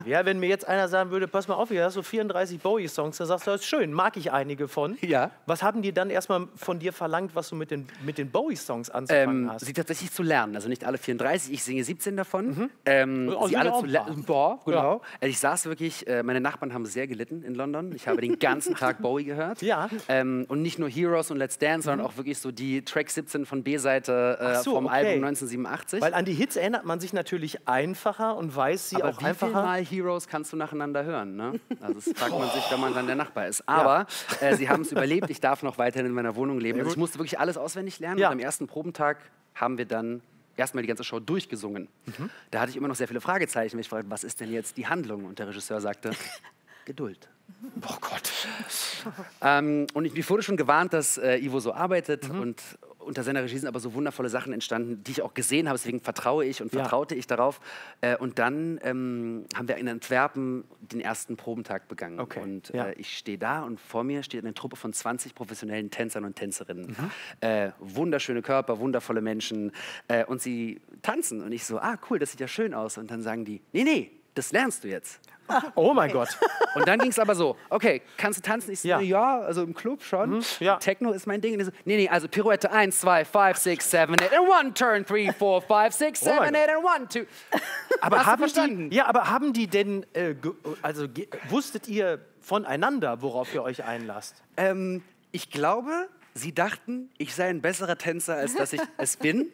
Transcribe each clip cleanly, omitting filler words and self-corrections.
Ja, wenn mir jetzt einer sagen würde, pass mal auf, hier hast du 34 Bowie-Songs, da sagst du, das ist schön, mag ich einige von. Ja. Was haben die dann erstmal von dir verlangt, was du mit den Bowie-Songs anzufangen hast? Sie tatsächlich zu lernen, also nicht alle 34, ich singe 17 davon. Also Sie alle auch zu ein paar. lernen. Boah, genau. Also ich saß wirklich, meine Nachbarn haben sehr gelitten in London. Ich habe den ganzen Tag Bowie gehört. Ja. Und nicht nur Heroes und Let's Dance, sondern auch wirklich so die Track 17 von B-Seite vom Album 1987. Weil an die Hits erinnert man sich natürlich einfacher und weiß sie Aber auch wie einfacher. viel Mal Heroes kannst du nacheinander hören? Ne? Also das fragt man sich, wenn man dann der Nachbar ist. Aber sie haben es überlebt. Ich darf noch weiterhin in meiner Wohnung leben. Also ich musste wirklich alles auswendig lernen. Ja. Und am ersten Probentag haben wir dann erstmal die ganze Show durchgesungen. Da hatte ich immer noch sehr viele Fragezeichen. Ich fragte, was ist denn jetzt die Handlung? Und der Regisseur sagte, Geduld. Oh Gott. Und mir wurde schon gewarnt, dass Ivo so arbeitet und unter seiner Regie sind aber so wundervolle Sachen entstanden, die ich auch gesehen habe. Deswegen vertraue ich und vertraute ich darauf. Und dann haben wir in Antwerpen den ersten Probentag begangen. Okay. Und ich stehe da und vor mir steht eine Truppe von 20 professionellen Tänzern und Tänzerinnen. Wunderschöne Körper, wundervolle Menschen. Und sie tanzen. Und ich so, ah cool, das sieht ja schön aus. Und dann sagen die, nee, nee, das lernst du jetzt. Oh mein Gott. Und dann ging es aber so, okay, kannst du tanzen? Ich so, ja, also im Club schon. Ja. Techno ist mein Ding. Und die so, nee, nee, also Pirouette 1, 2, 5, 6, 7, 8 and 1, Turn 3, 4, 5, 6, 7, 8 and 1, 2. Aber haben die denn, wusstet ihr voneinander, worauf ihr euch einlasst? Ich glaube, sie dachten, ich sei ein besserer Tänzer, als dass ich es bin.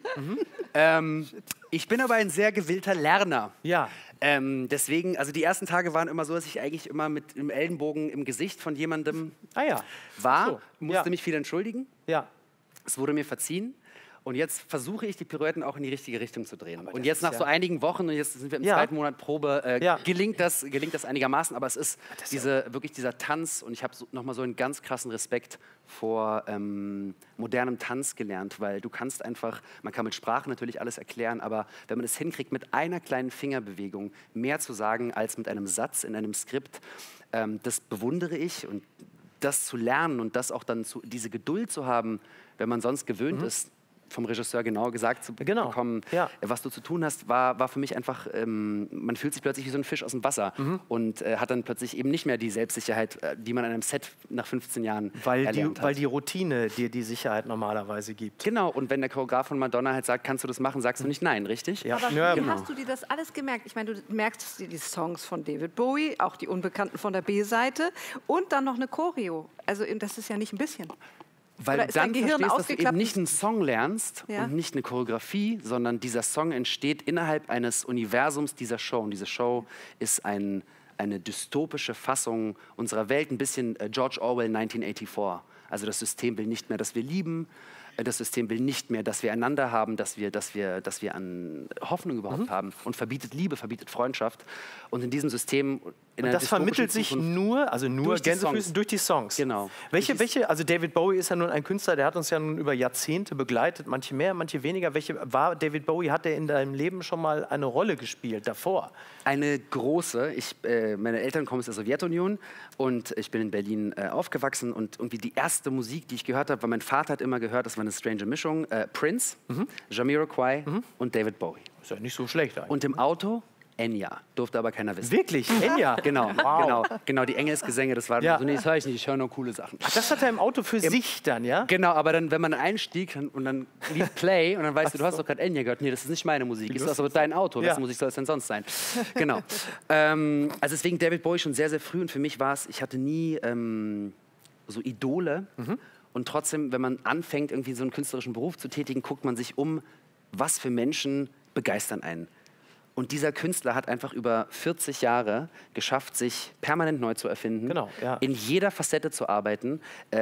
Ich bin aber ein sehr gewillter Lerner. Ja. Deswegen, also die ersten Tage waren immer so, dass ich eigentlich immer mit dem Ellenbogen im Gesicht von jemandem war, So, musste mich viel entschuldigen. Ja. Es wurde mir verziehen. Und jetzt versuche ich, die Pirouetten auch in die richtige Richtung zu drehen. Und jetzt nach so einigen Wochen, und jetzt sind wir im zweiten Monat Probe, gelingt das einigermaßen. Aber es ist wirklich dieser Tanz. Und ich habe nochmal so einen ganz krassen Respekt vor modernem Tanz gelernt. Weil du kannst einfach, man kann mit Sprache natürlich alles erklären, aber wenn man es hinkriegt, mit einer kleinen Fingerbewegung mehr zu sagen, als mit einem Satz in einem Skript, das bewundere ich. Und das zu lernen und das auch dann diese Geduld zu haben, wenn man sonst gewöhnt ist, vom Regisseur genau gesagt zu bekommen, was du zu tun hast, war für mich einfach, man fühlt sich plötzlich wie so ein Fisch aus dem Wasser und hat dann plötzlich eben nicht mehr die Selbstsicherheit, die man an einem Set nach 15 Jahren erlernt hat. Weil die Routine dir die Sicherheit normalerweise gibt. Genau, und wenn der Choreograf von Madonna halt sagt, kannst du das machen, sagst du nicht nein, richtig? Ja. Aber wie hast du dir das alles gemerkt? Ich meine, du merkst die Songs von David Bowie, auch die Unbekannten von der B-Seite und dann noch eine Choreo. Also das ist ja nicht ein bisschen. Weil dann verstehst, dass du eben nicht einen Song lernst und nicht eine Choreografie, sondern dieser Song entsteht innerhalb eines Universums dieser Show. Und diese Show ist eine dystopische Fassung unserer Welt, ein bisschen George Orwell 1984. Also das System will nicht mehr, dass wir lieben, das System will nicht mehr, dass wir einander haben, dass wir an Hoffnung überhaupt haben und verbietet Liebe, verbietet Freundschaft. Und in diesem System... Und das vermittelt sich nur Gänsefüßen durch die Songs. Genau. Also David Bowie ist ja nun ein Künstler, der hat uns ja nun über Jahrzehnte begleitet, manche mehr, manche weniger. David Bowie, hat er in deinem Leben schon mal eine Rolle gespielt davor? Eine große. Meine Eltern kommen aus der Sowjetunion und ich bin in Berlin aufgewachsen und irgendwie die erste Musik, die ich gehört habe, weil mein Vater hat immer gehört, das war eine strange Mischung, Prince, Jamiroquai und David Bowie. Ist ja nicht so schlecht eigentlich. Und im Auto Enya, durfte aber keiner wissen. Wirklich? Enya? Genau, genau, die Engelsgesänge, das war so, nee, das höre ich nicht, ich höre nur coole Sachen. Ach, das hat er im Auto für sich dann, ja? Genau, aber dann, wenn man einstieg und dann lief Play und dann weißt du hast doch gerade Enya gehört, nee, das ist nicht meine Musik, ist das aber dein Auto, wessen Musik soll es denn sonst sein? Genau. Also deswegen David Bowie schon sehr, sehr früh und für mich war es, ich hatte nie so Idole und trotzdem, wenn man anfängt, irgendwie so einen künstlerischen Beruf zu tätigen, guckt man sich um, was für Menschen begeistern einen. Und dieser Künstler hat einfach über 40 Jahre geschafft, sich permanent neu zu erfinden, in jeder Facette zu arbeiten,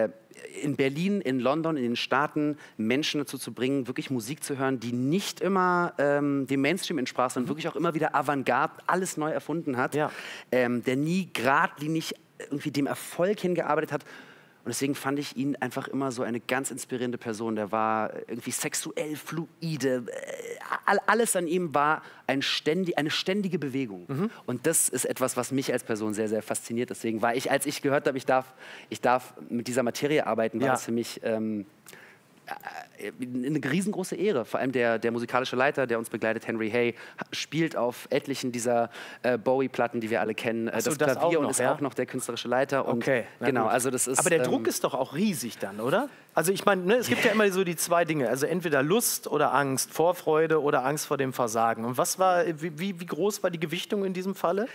in Berlin, in London, in den Staaten Menschen dazu zu bringen, wirklich Musik zu hören, die nicht immer dem Mainstream entsprach, sondern wirklich auch immer wieder Avantgarde, alles neu erfunden hat, der nie geradlinig irgendwie dem Erfolg hingearbeitet hat. Und deswegen fand ich ihn einfach immer so eine ganz inspirierende Person. Der war irgendwie sexuell fluide. Alles an ihm war eine ständige Bewegung. Und das ist etwas, was mich als Person sehr, sehr fasziniert. Deswegen war ich, als ich gehört habe, ich darf mit dieser Materie arbeiten, war das für mich eine riesengroße Ehre. Vor allem der musikalische Leiter, der uns begleitet, Henry Hay, spielt auf etlichen dieser Bowie-Platten, die wir alle kennen. So, das das Klavier auch noch, und ist ja? auch noch der künstlerische Leiter. Und Okay, na genau, gut. also das ist. Aber der Druck ist doch auch riesig dann, oder? Also ich meine, ne, es gibt ja immer so die zwei Dinge. Also entweder Lust oder Angst, Vorfreude oder Angst vor dem Versagen. Und wie groß war die Gewichtung in diesem Falle?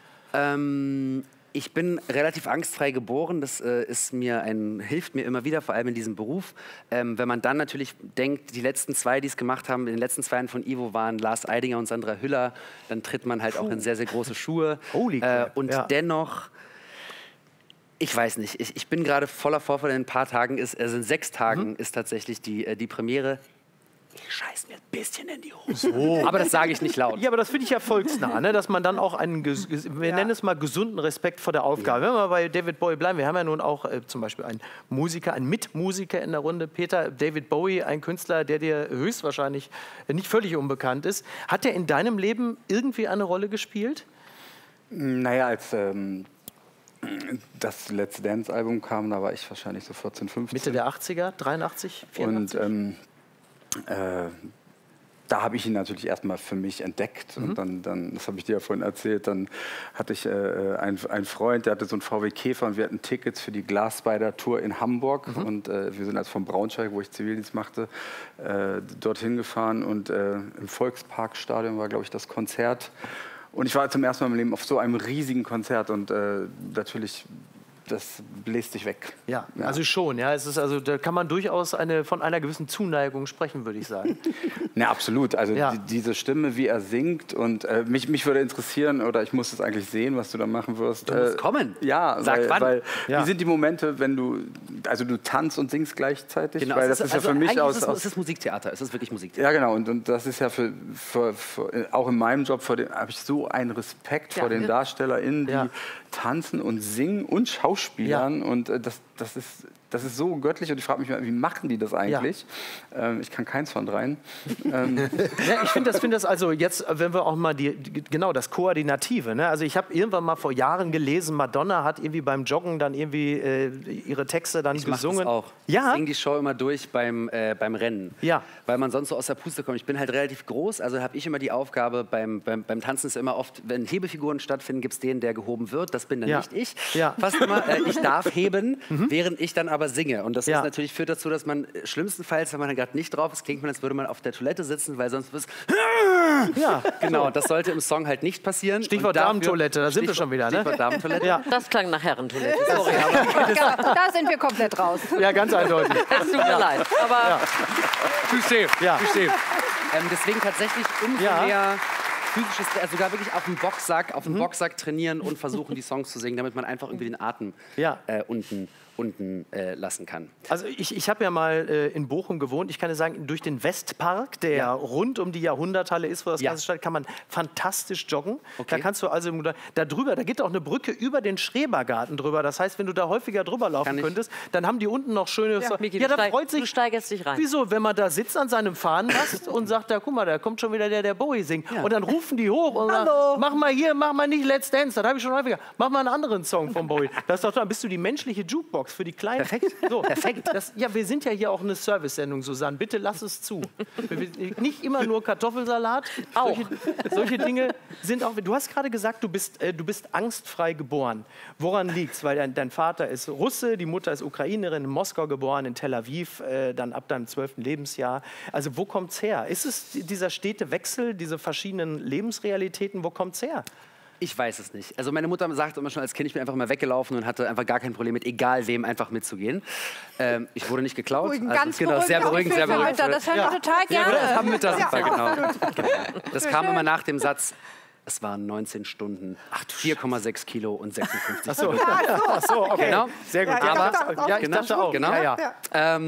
Ich bin relativ angstfrei geboren. Das hilft mir immer wieder, vor allem in diesem Beruf. Wenn man dann natürlich denkt, die letzten zwei, die es gemacht haben, in den letzten 2 Jahren von Ivo waren Lars Eidinger und Sandra Hüller, dann tritt man halt auch in sehr, sehr große Schuhe. Holy crap, und ja. dennoch, ich weiß nicht, ich bin gerade voller Vorfreude. In ein paar Tagen in 6 Tagen ist tatsächlich die Premiere. Ich scheiß mir ein bisschen in die Hose. Aber das sage ich nicht laut. Ja, aber das finde ich ja volksnah, ne? Dass man dann auch einen, wir nennen es mal gesunden Respekt vor der Aufgabe. Wenn wir mal bei David Bowie bleiben, wir haben ja nun auch zum Beispiel einen Musiker, einen Mitmusiker in der Runde, Peter. David Bowie, ein Künstler, der dir höchstwahrscheinlich nicht völlig unbekannt ist. Hat der in deinem Leben irgendwie eine Rolle gespielt? Naja, als das letzte Dance-Album kam, da war ich wahrscheinlich so 14, 15. Mitte der 80er, 83, 84? Und da habe ich ihn natürlich erstmal für mich entdeckt. Und dann, das habe ich dir ja vorhin erzählt, dann hatte ich einen Freund, der hatte so einen VW Käfer und wir hatten Tickets für die Glass Spider Tour in Hamburg. Und wir sind also von Braunschweig, wo ich Zivildienst machte, dorthin gefahren. Und im Volksparkstadion war, glaube ich, das Konzert. Und ich war zum ersten Mal im Leben auf so einem riesigen Konzert und natürlich, das bläst sich weg. Ja, also schon. Ja, es ist also, da kann man durchaus von einer gewissen Zuneigung sprechen, würde ich sagen. Na, absolut. Also Ja. diese Stimme, wie er singt und mich würde interessieren, oder ich muss es eigentlich sehen, was du da machen wirst. Du musst kommen. Ja, Sag wann. weil Ja. wie sind die Momente, wenn du tanzt und singst gleichzeitig? Genau, Weil es das ist ja für mich eigentlich es ist Musiktheater. Es ist wirklich Musiktheater. Ja, genau. Und das ist ja auch in meinem Job, habe ich so einen Respekt vor den DarstellerInnen, die Ja. tanzen und singen und Schauspielern. Und das ist so göttlich. Und ich frage mich mal, wie machen die das eigentlich? Ich kann keins von dreien. Ja, ich finde das also jetzt, wenn wir auch mal genau das Koordinative. Ne? Also ich habe irgendwann mal vor Jahren gelesen, Madonna hat irgendwie beim Joggen dann irgendwie ihre Texte dann Ich mache gesungen. das auch. Ja. Ich singe die Show immer durch beim Rennen. Ja. Weil man sonst so aus der Puste kommt. Ich bin halt relativ groß, also habe ich immer die Aufgabe, beim Tanzen ist immer oft, wenn Hebefiguren stattfinden, gibt es den, der gehoben wird. Das bin dann Ja. nicht ich. Ja. Fast immer. Ich darf heben, während ich dann aber singe. Und das Ja. ist natürlich, führt dazu, dass man schlimmstenfalls, wenn man gerade nicht drauf ist, klingt man, als würde man auf der Toilette sitzen, weil sonst wird Ja, Genau, das sollte im Song halt nicht passieren. Stichwort Und dafür- Damentoilette, da sind wir schon wieder, ne? Stichwort Damentoilette. Ja. Das klang nach Herrentoilette. Sorry, aber Da sind wir komplett raus. Ja, ganz eindeutig. es tut mir leid. Aber Touché. Ja. Touché. Deswegen tatsächlich umso Ja. mehr physisches, also sogar wirklich auf dem Boxsack trainieren und versuchen, die Songs zu singen, damit man einfach irgendwie den Atem Ja. unten lassen kann. Also ich habe ja mal in Bochum gewohnt. Ich kann dir sagen, durch den Westpark, der rund um die Jahrhunderthalle ist, wo das Ja. Ganze statt, kann man fantastisch joggen. Okay. Da kannst du also da drüber, da geht auch eine Brücke über den Schrebergarten drüber. Das heißt, wenn du da häufiger drüber laufen Kann ich. könntest, dann haben die unten noch schöne... Miki, ja, du, da freut du sich... steigerst dich rein. Wieso, wenn man da sitzt an seinem Fahnenmast und sagt, da guck mal, da kommt schon wieder der Bowie singt. Und dann rufen die hoch und sagen, mach mal hier, mach mal nicht Let's Dance, das habe ich schon häufiger. Mach mal einen anderen Song von Bowie. Das ist doch toll. Bist du die menschliche Jukebox für die Kleinen. Perfekt. So, perfekt. Ja, wir sind ja hier auch eine Service-Sendung, Susanne. Bitte lass es zu. Nicht immer nur Kartoffelsalat. Auch. Solche Dinge sind auch... Du hast gerade gesagt, du bist angstfrei geboren. Woran liegt's? Weil dein Vater ist Russe, die Mutter ist Ukrainerin, in Moskau geboren, in Tel Aviv, dann ab deinem 12. Lebensjahr. Also wo kommt's her? Ist es dieser stete Wechsel, diese verschiedenen Lebensrealitäten? Wo kommt's her? Ich weiß es nicht. Also meine Mutter sagt immer schon als Kind, ich bin einfach immer weggelaufen und hatte einfach gar kein Problem mit, egal wem, einfach mitzugehen. Ich wurde nicht geklaut. Beruhigend, ganz genau, sehr beruhigend, sehr beruhigend. Mütter, das hören wir total Ja, gerne. das haben Mütter super, Ja. genau. Das kam immer nach dem Satz, es waren 19 Stunden, 4,6 Kilo und 56 So, Kilo. Ach so, okay. Genau. Sehr gut. Aber- ja, ich dachte auch. Genau. Ja, ja.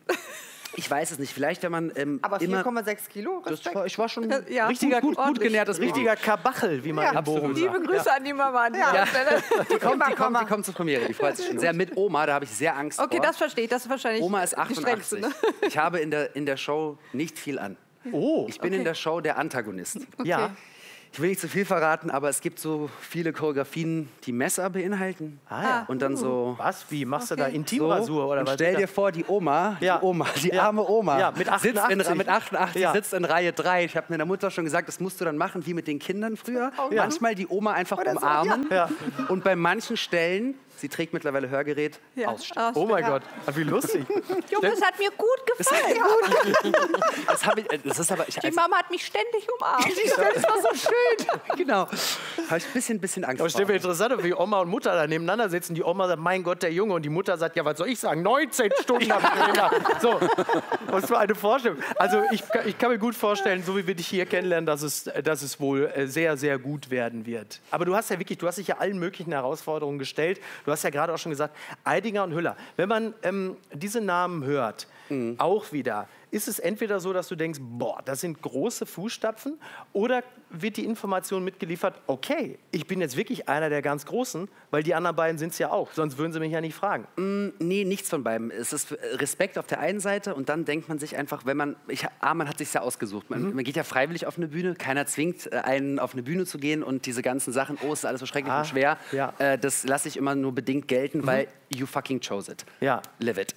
Ich weiß es nicht. Vielleicht, wenn man Aber immer... 4,6 Kilo? Respekt. Ich war schon Ja. Richtiger, gut genährtes Baby. richtiger Kabachel, wie man Ja, in Bochum Liebe sagt. Grüße an die Mama an dieser Stelle. Die kommt zur Premiere, die freut sich schon. Sehr mit Oma, da habe ich sehr Angst Okay, vor. das verstehe ich. Das ist wahrscheinlich Oma ist die strengste, 88. ne? Ich habe in der Show nicht viel an. Oh, Ich bin in der Show der Antagonist. ja. Ich will nicht zu viel verraten, aber es gibt so viele Choreografien, die Messer beinhalten. Und dann so... Was? Wie? Machst du da Intimrasur oder und was? stell dir vor, die Oma, die arme Oma, mit 88 sitzt in Reihe 3. Ich habe meiner Mutter schon gesagt, das musst du dann machen wie mit den Kindern früher. Manchmal die Oma einfach umarmen und bei manchen Stellen, sie trägt mittlerweile Hörgerät, ausstellen. Oh mein Gott, wie lustig. Junge, das hat mir gut gefallen. Die Mama hat mich ständig umarmt. Das war so schön. Genau. Habe ich ein bisschen Angst Aber vor. stell mir interessant, wie Oma und Mutter da nebeneinander sitzen. Die Oma sagt, mein Gott, der Junge. Und die Mutter sagt, ja, was soll ich sagen? 19 Stunden habe ich gedacht. So, was für eine Vorstellung. Also ich kann mir gut vorstellen, so wie wir dich hier kennenlernen, dass es wohl sehr, sehr gut werden wird. Aber du hast ja wirklich, du hast dich ja allen möglichen Herausforderungen gestellt. Du hast ja gerade auch schon gesagt, Eidinger und Hüller. Wenn man diese Namen hört, auch wieder, ist es entweder so, dass du denkst, boah, das sind große Fußstapfen, oder wird die Information mitgeliefert, okay, ich bin jetzt wirklich einer der ganz Großen, weil die anderen beiden sind es ja auch, sonst würden sie mich ja nicht fragen. Nee, nichts von beiden. Es ist Respekt auf der einen Seite und dann denkt man sich einfach, wenn man hat sich ja ausgesucht. Man geht ja freiwillig auf eine Bühne, keiner zwingt einen auf eine Bühne zu gehen und diese ganzen Sachen, oh, es ist alles so schrecklich und schwer, das lasse ich immer nur bedingt gelten, weil you fucking chose it. Ja. Live it.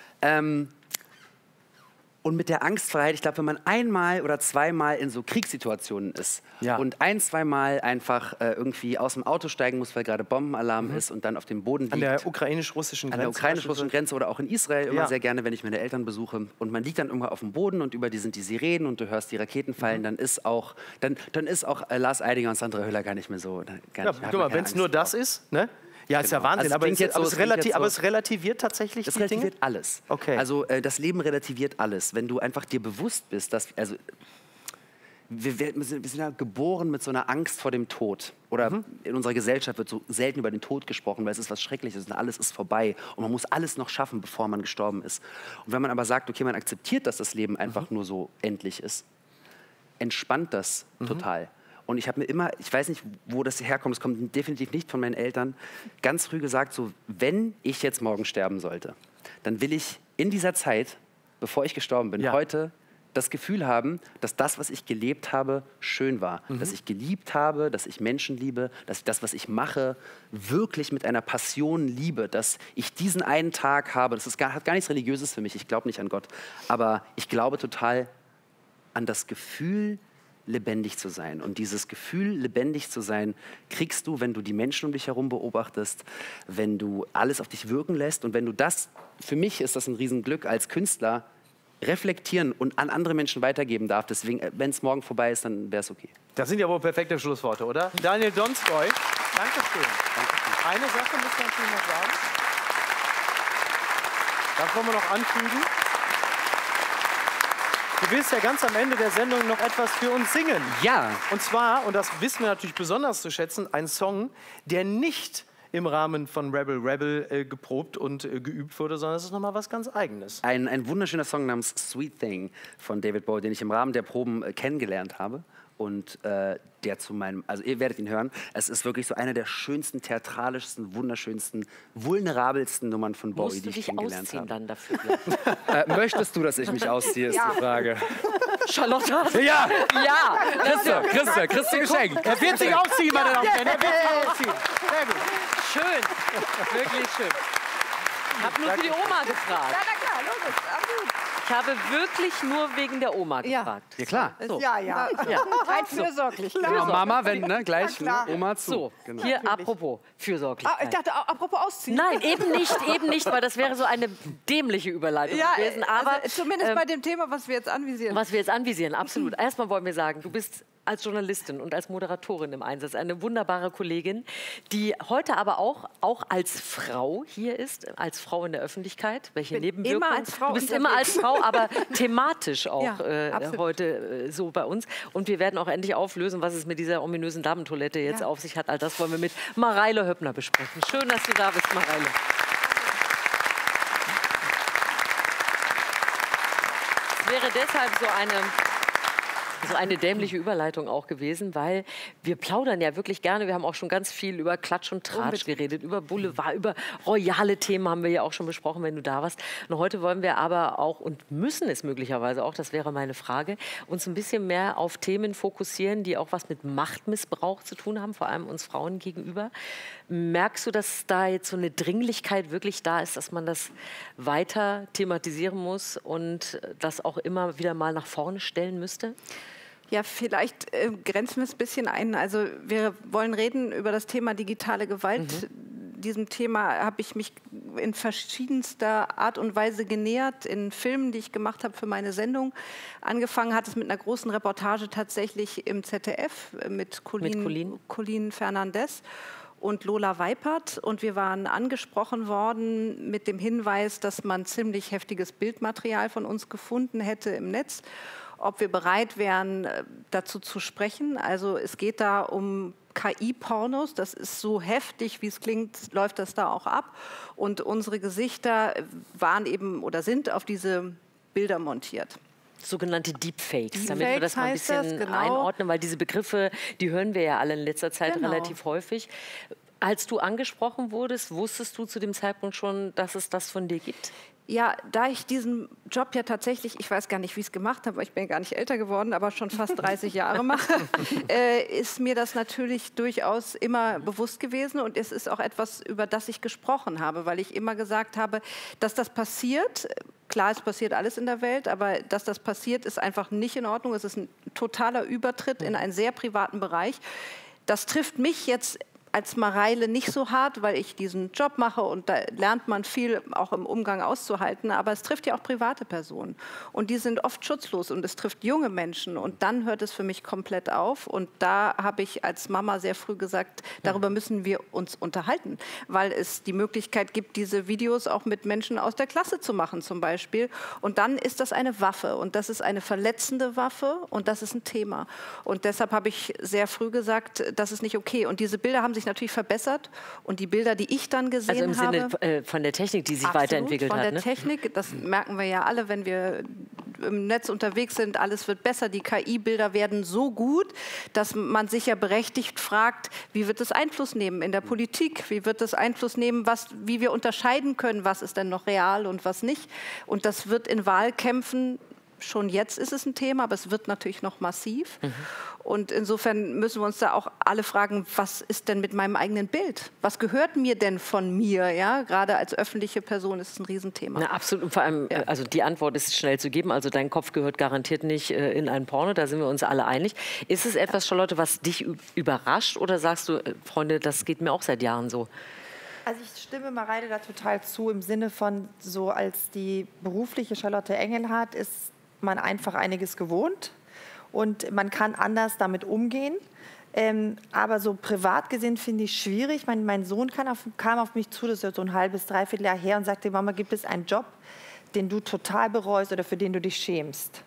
Und mit der Angstfreiheit, ich glaube, wenn man einmal oder zweimal in so Kriegssituationen ist und zweimal einfach irgendwie aus dem Auto steigen muss, weil gerade Bombenalarm ist und dann auf dem Boden liegt. An der ukrainisch-russischen Grenze. An der ukrainisch-russischen Grenze oder auch in Israel immer sehr gerne, wenn ich meine Eltern besuche. Und man liegt dann irgendwann auf dem Boden und über die sind die Sirenen und du hörst die Raketen fallen, dann ist auch Lars Eidinger und Sandra Hüller gar nicht mehr so. Guck mal, wenn es nur das ist, ne? Ja, ist ja Wahnsinn, also aber es relativiert tatsächlich die Dinge? Es relativiert alles. Okay. Also das Leben relativiert alles. Wenn du einfach dir bewusst bist, dass... Also, wir sind ja geboren mit so einer Angst vor dem Tod. Oder in unserer Gesellschaft wird so selten über den Tod gesprochen, weil es ist was Schreckliches und alles ist vorbei. Und man muss alles noch schaffen, bevor man gestorben ist. Und wenn man aber sagt, okay, man akzeptiert, dass das Leben einfach nur so endlich ist, entspannt das total. Und ich habe mir immer, ich weiß nicht, wo das herkommt, es kommt definitiv nicht von meinen Eltern, ganz früh gesagt, so, wenn ich jetzt morgen sterben sollte, dann will ich in dieser Zeit, bevor ich gestorben bin, heute das Gefühl haben, dass das, was ich gelebt habe, schön war. Dass ich geliebt habe, dass ich Menschen liebe, dass ich das, was ich mache, wirklich mit einer Passion liebe. Dass ich diesen einen Tag habe, hat gar nichts Religiöses für mich, ich glaube nicht an Gott, aber ich glaube total an das Gefühl, lebendig zu sein. Und dieses Gefühl, lebendig zu sein, kriegst du, wenn du die Menschen um dich herum beobachtest, wenn du alles auf dich wirken lässt und wenn du das, für mich ist das ein Riesenglück als Künstler, reflektieren und an andere Menschen weitergeben darf. Deswegen, wenn es morgen vorbei ist, dann wäre es okay. Das sind ja wohl perfekte Schlussworte, oder? Daniel Donskoy, Dankeschön. Eine Sache müssen wir natürlich noch sagen. Das wollen wir noch anfügen. Du willst ja ganz am Ende der Sendung noch etwas für uns singen. Ja. Und zwar, und das wissen wir natürlich besonders zu schätzen, ein Song, der nicht im Rahmen von Rebel Rebel geprobt und geübt wurde, sondern es ist nochmal was ganz Eigenes. Ein wunderschöner Song namens Sweet Thing von David Bowie, den ich im Rahmen der Proben kennengelernt habe. Und der zu meinem, also ihr werdet ihn hören, es ist wirklich so eine der schönsten, theatralischsten, wunderschönsten, vulnerabelsten Nummern von Bowie, die ich kennengelernt habe. Dann dafür? Möchtest du, dass ich mich ausziehe, ist die Frage. Charlotte? Ja! Ja! Kriegst du Geschenk. Er wird sich ausziehen, meine Damen und Herren. Er wird sich ausziehen. Sehr gut. Schön. Wirklich schön. Ich habe nur für die Oma gefragt. Ja, na klar, logisch. Absolut. Ich habe wirklich nur wegen der Oma gefragt. Ja, klar. So. Ja. Rein fürsorglich. Genau, Mama, wenn, ne, gleich, Ja, ne, Oma zu. So, Genau. hier apropos fürsorglich. Ich dachte, apropos ausziehen. Nein, eben nicht, weil das wäre so eine dämliche Überleitung Ja, gewesen. Aber also zumindest bei dem Thema, was wir jetzt anvisieren. was wir jetzt anvisieren, absolut. Erstmal wollen wir sagen, du bist als Journalistin und als Moderatorin im Einsatz eine wunderbare Kollegin, die heute aber auch als Frau hier ist, als Frau in der Öffentlichkeit. Welche bin Nebenwirkungen? immer als Frau Du bist unterwegs. immer als Frau, aber thematisch auch Ja, absolut. heute so bei uns. Und wir werden auch endlich auflösen, was es mit dieser ominösen Damentoilette jetzt auf sich hat. All das wollen wir mit Mareile Höppner besprechen. Schön, dass du da bist, Mareile. Es wäre deshalb so eine So eine dämliche Überleitung auch gewesen, weil wir plaudern ja wirklich gerne. Wir haben auch schon ganz viel über Klatsch und Tratsch geredet, über Boulevard, über royale Themen haben wir ja auch schon besprochen, wenn du da warst. Und heute wollen wir aber auch und müssen es möglicherweise auch, das wäre meine Frage, uns ein bisschen mehr auf Themen fokussieren, die auch was mit Machtmissbrauch zu tun haben, vor allem uns Frauen gegenüber. Merkst du, dass da jetzt so eine Dringlichkeit wirklich da ist, dass man das weiter thematisieren muss und das auch immer wieder mal nach vorne stellen müsste? Ja, vielleicht grenzen wir es ein bisschen ein. Also wir wollen reden über das Thema digitale Gewalt. Diesem Thema habe ich mich in verschiedenster Art und Weise genähert, in Filmen, die ich gemacht habe für meine Sendung. Angefangen hat es mit einer großen Reportage tatsächlich im ZDF mit Colleen Fernandez und Lola Weipert. Und wir waren angesprochen worden mit dem Hinweis, dass man ziemlich heftiges Bildmaterial von uns gefunden hätte im Netz, ob wir bereit wären, dazu zu sprechen. Also es geht da um KI-Pornos, das ist so heftig, wie es klingt, läuft das da auch ab. Und unsere Gesichter waren eben oder sind auf diese Bilder montiert. Sogenannte Deepfakes, damit wir das mal ein bisschen einordnen, weil diese Begriffe, die hören wir ja alle in letzter Zeit relativ häufig. Als du angesprochen wurdest, wusstest du zu dem Zeitpunkt schon, dass es das von dir gibt? Ja, da ich diesen Job ja tatsächlich, ich weiß gar nicht, wie ich es gemacht habe, weil ich bin ja gar nicht älter geworden, aber schon fast 30 Jahre mache, ist mir das natürlich durchaus immer bewusst gewesen. Und es ist auch etwas, über das ich gesprochen habe, weil ich immer gesagt habe, dass das passiert. Klar, es passiert alles in der Welt, aber dass das passiert, ist einfach nicht in Ordnung. Es ist ein totaler Übertritt in einen sehr privaten Bereich. Das trifft mich jetzt als Mareile nicht so hart, weil ich diesen Job mache und da lernt man viel auch im Umgang auszuhalten, aber es trifft ja auch private Personen und die sind oft schutzlos und es trifft junge Menschen und dann hört es für mich komplett auf und da habe ich als Mama sehr früh gesagt, darüber müssen wir uns unterhalten, weil es die Möglichkeit gibt, diese Videos auch mit Menschen aus der Klasse zu machen zum Beispiel und dann ist das eine Waffe und das ist eine verletzende Waffe und das ist ein Thema und deshalb habe ich sehr früh gesagt, das ist nicht okay und diese Bilder haben sich natürlich verbessert und die Bilder, die ich dann gesehen habe... Also im Sinne von der Technik, die sich weiterentwickelt hat. Von der Technik, das merken wir ja alle, wenn wir im Netz unterwegs sind, alles wird besser, die KI-Bilder werden so gut, dass man sich ja berechtigt fragt, wie wird es Einfluss nehmen in der Politik, wie wird es Einfluss nehmen, wie wir unterscheiden können, was ist denn noch real und was nicht. Und das wird in Wahlkämpfen, schon jetzt ist es ein Thema, aber es wird natürlich noch massiv. Und insofern müssen wir uns da auch alle fragen, was ist denn mit meinem eigenen Bild? Was gehört mir denn von mir? Ja? Gerade als öffentliche Person ist es ein Riesenthema. Na, absolut. Und vor allem, also die Antwort ist schnell zu geben. Also dein Kopf gehört garantiert nicht in ein Porno, da sind wir uns alle einig. Ist es etwas, Charlotte, was dich überrascht oder sagst du, Freunde, das geht mir auch seit Jahren so? Also ich stimme Mareile da total zu, im Sinne von, so als die berufliche Charlotte Engelhardt ist man einfach einiges gewohnt und man kann anders damit umgehen. Aber so privat gesehen finde ich schwierig. Mein Sohn kam auf mich zu, das ist ja so ein halbes, dreiviertel Jahr her und sagte, Mama, gibt es einen Job, den du total bereust oder für den du dich schämst?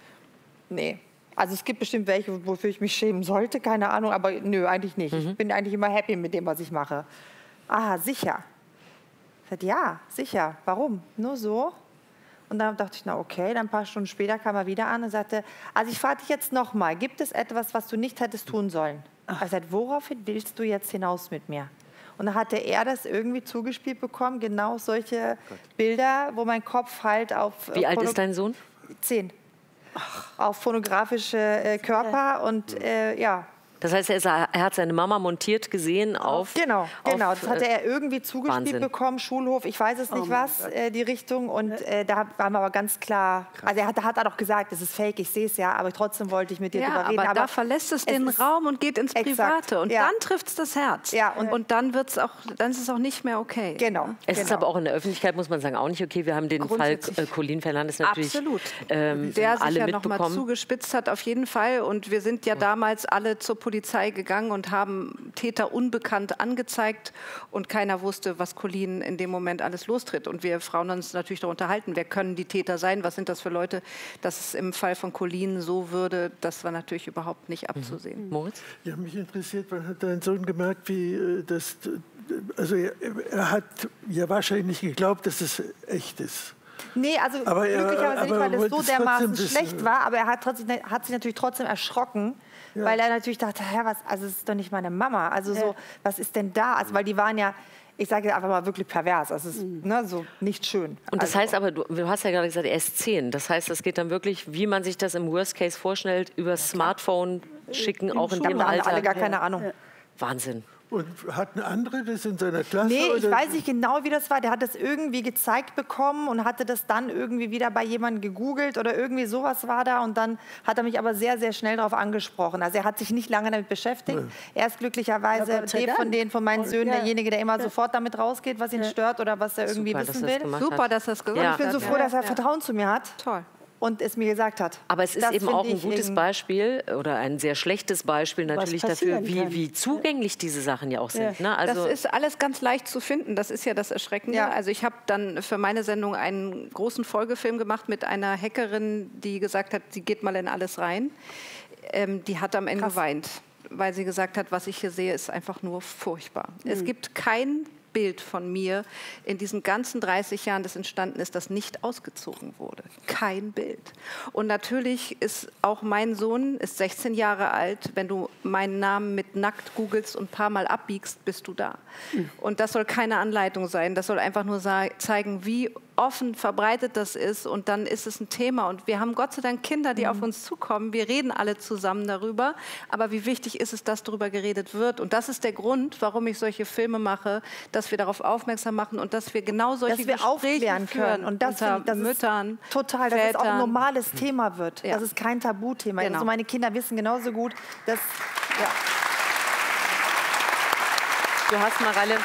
Nee. Also es gibt bestimmt welche, wofür ich mich schämen sollte, keine Ahnung, aber nö, eigentlich nicht. Ich bin eigentlich immer happy mit dem, was ich mache. Ah, sicher. Ich sagte, ja, sicher. Warum? Nur so? Und dann dachte ich, na okay, dann ein paar Stunden später kam er wieder an und sagte, also ich frage dich jetzt nochmal, gibt es etwas, was du nicht hättest tun sollen? Er sagte, woraufhin willst du jetzt hinaus mit mir? Und dann hatte er das irgendwie zugespielt bekommen, genau solche Bilder, wo mein Kopf halt auf... Wie alt ist dein Sohn? 10. Auf pornografische Körper und ja... Das heißt, er hat seine Mama montiert gesehen auf... Genau. Das hatte er irgendwie zugespielt bekommen, Schulhof, ich weiß es nicht was, die Richtung. Und da waren wir aber ganz klar, also er hat auch gesagt, es ist fake, ich sehe es ja, aber trotzdem wollte ich mit dir drüber reden. Aber da verlässt es den Raum und geht ins Private. Und dann trifft es das Herz. Ja, und dann ist es auch nicht mehr okay. Genau. Es ist aber auch in der Öffentlichkeit, muss man sagen, auch nicht okay. Wir haben den Fall Colleen Fernandez natürlich der sich ja noch mal zugespitzt hat, auf jeden Fall. Und wir sind ja damals alle zur Polizei gegangen und haben Täter unbekannt angezeigt und keiner wusste, was Colleen in dem Moment alles lostritt. Und wir Frauen uns natürlich darüber unterhalten, wer können die Täter sein, was sind das für Leute, dass es im Fall von Colleen so würde, das war natürlich überhaupt nicht abzusehen. Moritz? Ja, mich interessiert, wann hat dein Sohn gemerkt, wie das, also er hat ja wahrscheinlich nicht geglaubt, dass es echt ist. Nee, also Aber glücklicherweise nicht, weil es so wollte es dermaßen trotzdem schlecht wissen. war. Aber er hat sich natürlich trotzdem erschrocken, weil er natürlich dachte, hä, was, also es ist doch nicht meine Mama. Also so, was ist denn da? Also, weil die waren ja, ich sage jetzt einfach mal wirklich pervers. Also es ist so nicht schön. Und das heißt aber, du hast ja gerade gesagt, er ist 10. Das heißt, es geht dann wirklich, wie man sich das im Worst Case vorstellt, über Smartphone schicken, auch in dem Da haben Alter. alle gar keine Ahnung. Wahnsinn. Und hatten andere das in seiner Klasse? Nee, ich oder? weiß nicht genau, wie das war. Der hat das irgendwie gezeigt bekommen und hatte das dann irgendwie wieder bei jemandem gegoogelt oder irgendwie sowas war da. Und dann hat er mich aber sehr, sehr schnell darauf angesprochen. Also er hat sich nicht lange damit beschäftigt. Er ist glücklicherweise Gott sei Dave von meinen Söhnen ja. derjenige, der immer sofort damit rausgeht, was ihn stört oder was er irgendwie Super, dass wissen er das will. gemacht Super, hat. dass das gesagt Ja. Ich bin so froh, dass er Vertrauen zu mir hat Toll. und es mir gesagt hat. Aber es ist Das eben finde auch ein ich gutes irgendwie- Beispiel oder ein sehr schlechtes Beispiel natürlich dafür, passieren kann. wie zugänglich diese Sachen ja auch sind. Ne? Also Das ist alles ganz leicht zu finden. Das ist ja das Erschreckende. Ja. Also ich habe dann für meine Sendung einen großen Folgefilm gemacht mit einer Hackerin, die gesagt hat, sie geht mal in alles rein. Die hat am Ende geweint, weil sie gesagt hat, was ich hier sehe, ist einfach nur furchtbar. Es gibt kein Bild von mir in diesen ganzen 30 Jahren, das entstanden ist, das nicht ausgezogen wurde. Kein Bild. Und natürlich ist auch mein Sohn, ist 16 Jahre alt, wenn du meinen Namen mit nackt googelst und ein paar Mal abbiegst, bist du da. Und das soll keine Anleitung sein, das soll einfach nur zeigen, wie offen verbreitet das ist und dann ist es ein Thema. Und wir haben Gott sei Dank Kinder, die auf uns zukommen. Wir reden alle zusammen darüber. Aber wie wichtig ist es, dass darüber geredet wird? Und das ist der Grund, warum ich solche Filme mache, dass wir darauf aufmerksam machen und dass wir genau solche dass wir Gespräche aufklären führen können. Und das, unter finde ich, das Müttern, ist total, dass es auch ein Vätern. normales Thema wird. Ja. Dass es kein Tabuthema ist. Genau. Also meine Kinder wissen genauso gut, dass... Ja. du hast, Mareile,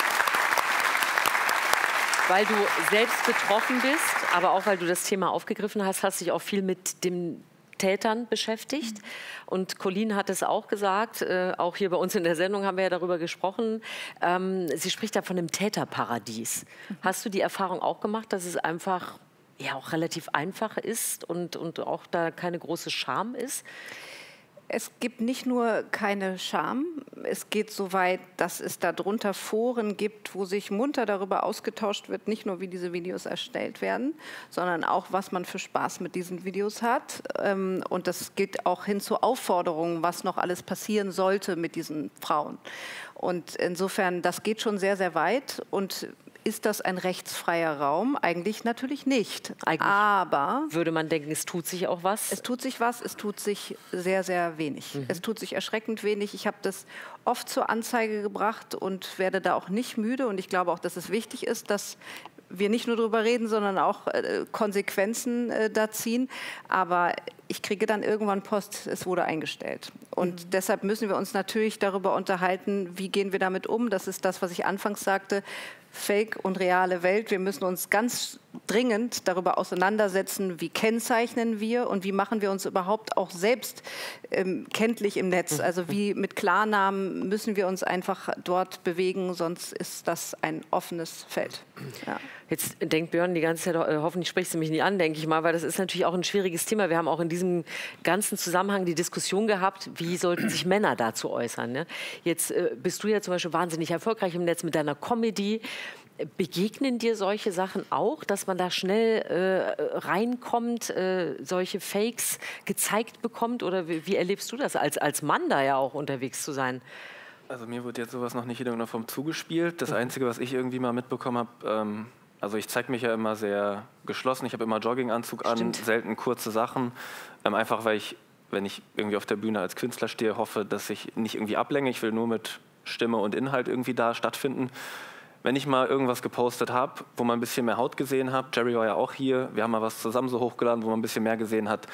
weil du selbst betroffen bist, aber auch weil du das Thema aufgegriffen hast, hast dich auch viel mit den Tätern beschäftigt. Und Colleen hat es auch gesagt, auch hier bei uns in der Sendung haben wir ja darüber gesprochen. Sie spricht da von einem Täterparadies. Hast du die Erfahrung auch gemacht, dass es einfach ja auch relativ einfach ist und auch da keine große Scham ist? Es gibt nicht nur keine Scham, es geht so weit, dass es darunter Foren gibt, wo sich munter darüber ausgetauscht wird, nicht nur wie diese Videos erstellt werden, sondern auch, was man für Spaß mit diesen Videos hat. Und das geht auch hin zu Aufforderungen, was noch alles passieren sollte mit diesen Frauen. Und insofern, das geht schon sehr, sehr weit. Und ist das ein rechtsfreier Raum? Eigentlich natürlich nicht. Eigentlich Aber würde man denken, es tut sich auch was. es tut sich was, es tut sich sehr, sehr wenig. Es tut sich erschreckend wenig. Ich habe das oft zur Anzeige gebracht und werde da auch nicht müde. Und ich glaube auch, dass es wichtig ist, dass wir nicht nur darüber reden, sondern auch Konsequenzen da ziehen. Aber ich kriege dann irgendwann Post, es wurde eingestellt. Und deshalb müssen wir uns natürlich darüber unterhalten, wie gehen wir damit um. Das ist das, was ich anfangs sagte. Fake und reale Welt. Wir müssen uns ganz dringend darüber auseinandersetzen, wie kennzeichnen wir und wie machen wir uns überhaupt auch selbst kenntlich im Netz. Also wie mit Klarnamen müssen wir uns einfach dort bewegen, sonst ist das ein offenes Feld. Ja. Jetzt denkt Björn die ganze Zeit, hoffentlich spricht sie mich nie an, denke ich mal, weil das ist natürlich auch ein schwieriges Thema. Wir haben auch in diesem ganzen Zusammenhang die Diskussion gehabt, wie sollten sich Männer dazu äußern. Ne? Jetzt bist du ja zum Beispiel wahnsinnig erfolgreich im Netz mit deiner Comedy. Begegnen dir solche Sachen auch, dass man da schnell reinkommt, solche Fakes gezeigt bekommt? Oder wie erlebst du das, als Mann da ja auch unterwegs zu sein? Also mir wird jetzt sowas noch nicht in irgendeiner Form zugespielt. Das Einzige, was ich irgendwie mal mitbekommen habe, also ich zeige mich ja immer sehr geschlossen. Ich habe immer Jogginganzug an, selten kurze Sachen. Einfach weil ich, wenn ich irgendwie auf der Bühne als Künstler stehe, hoffe, dass ich nicht irgendwie ablenke. Ich will nur mit Stimme und Inhalt irgendwie da stattfinden. Wenn ich mal irgendwas gepostet habe, wo man ein bisschen mehr Haut gesehen hat, Jerry war ja auch hier, wir haben mal was zusammen so hochgeladen, wo man ein bisschen mehr gesehen hat,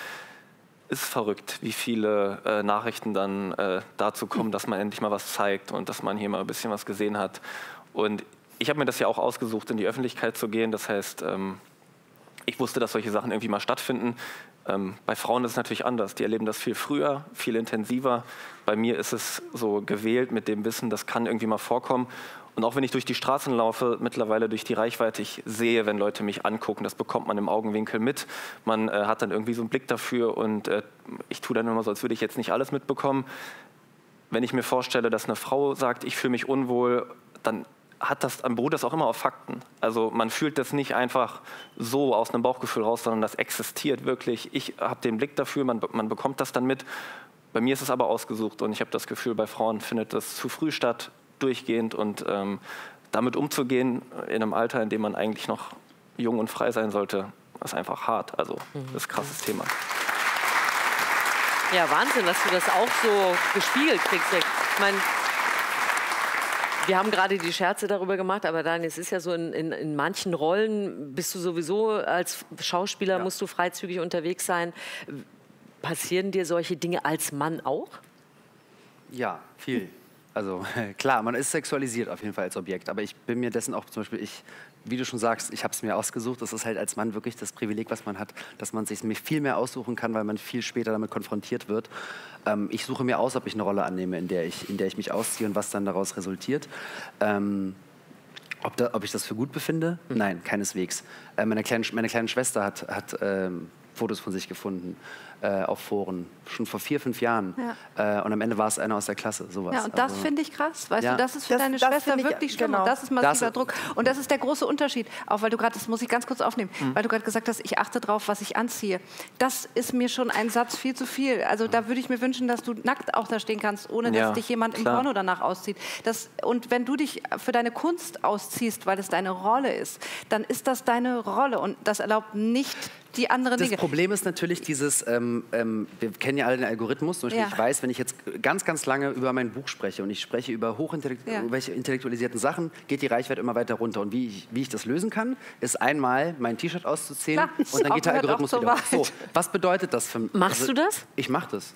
ist verrückt, wie viele Nachrichten dann dazu kommen, dass man endlich mal was zeigt und dass man hier mal ein bisschen was gesehen hat. Und ich habe mir das ja auch ausgesucht, in die Öffentlichkeit zu gehen. Das heißt, ich wusste, dass solche Sachen irgendwie mal stattfinden. Bei Frauen ist es natürlich anders. Die erleben das viel früher, viel intensiver. Bei mir ist es so gewählt mit dem Wissen, das kann irgendwie mal vorkommen. Und auch wenn ich durch die Straßen laufe, mittlerweile durch die Reichweite, ich sehe, wenn Leute mich angucken, das bekommt man im Augenwinkel mit. Man hat dann irgendwie so einen Blick dafür und ich tue dann immer so, als würde ich jetzt nicht alles mitbekommen. Wenn ich mir vorstelle, dass eine Frau sagt, ich fühle mich unwohl, dann beruht das auch immer auf Fakten. Also man fühlt das nicht einfach so aus einem Bauchgefühl raus, sondern das existiert wirklich. Ich habe den Blick dafür, man bekommt das dann mit. Bei mir ist es aber ausgesucht und ich habe das Gefühl, bei Frauen findet das zu früh statt, durchgehend. Und damit umzugehen in einem Alter, in dem man eigentlich noch jung und frei sein sollte, ist einfach hart. Also das ist ein krasses Thema. Ja, Wahnsinn, dass du das auch so gespiegelt kriegst. Ich meine, wir haben gerade die Scherze darüber gemacht, aber Daniel, es ist ja so, in manchen Rollen bist du sowieso als Schauspieler, musst du freizügig unterwegs sein. Passieren dir solche Dinge als Mann auch? Ja, viel. Also klar, man ist sexualisiert auf jeden Fall als Objekt, aber ich bin mir dessen auch zum Beispiel, wie du schon sagst, ich habe es mir ausgesucht. Das ist halt als Mann wirklich das Privileg, was man hat, dass man sich viel mehr aussuchen kann, weil man viel später damit konfrontiert wird. Ich suche mir aus, ob ich eine Rolle annehme, in der ich mich ausziehe und was dann daraus resultiert. Ob ich das für gut befinde? Nein, keineswegs. Meine kleine Schwester hat Fotos von sich gefunden auf Foren, schon vor 4, 5 Jahren. Ja. Und am Ende war es einer aus der Klasse, sowas. Ja, und das finde ich krass. Weißt du, das ist für deine Schwester wirklich schlimm. Und das ist massiver Druck. Und das ist der große Unterschied. Auch weil du gerade, das muss ich ganz kurz aufnehmen, weil du gerade gesagt hast, ich achte drauf, was ich anziehe. Das ist mir schon ein Satz viel zu viel. Also da würde ich mir wünschen, dass du nackt auch da stehen kannst, ohne dass dich jemand im Porno danach auszieht. Und wenn du dich für deine Kunst ausziehst, weil es deine Rolle ist, dann ist das deine Rolle. Und das erlaubt nicht die anderen Dinge. Das Problem ist natürlich dieses, wir kennen ja alle den Algorithmus. Zum Beispiel, ich weiß, wenn ich jetzt ganz, ganz lange über mein Buch spreche und ich spreche über welche intellektualisierten Sachen, geht die Reichweite immer weiter runter. Und wie ich das lösen kann, ist einmal mein T-Shirt auszuziehen und dann geht der Algorithmus wieder hoch. So, was bedeutet das für mich? Machst du das? Ich mache das.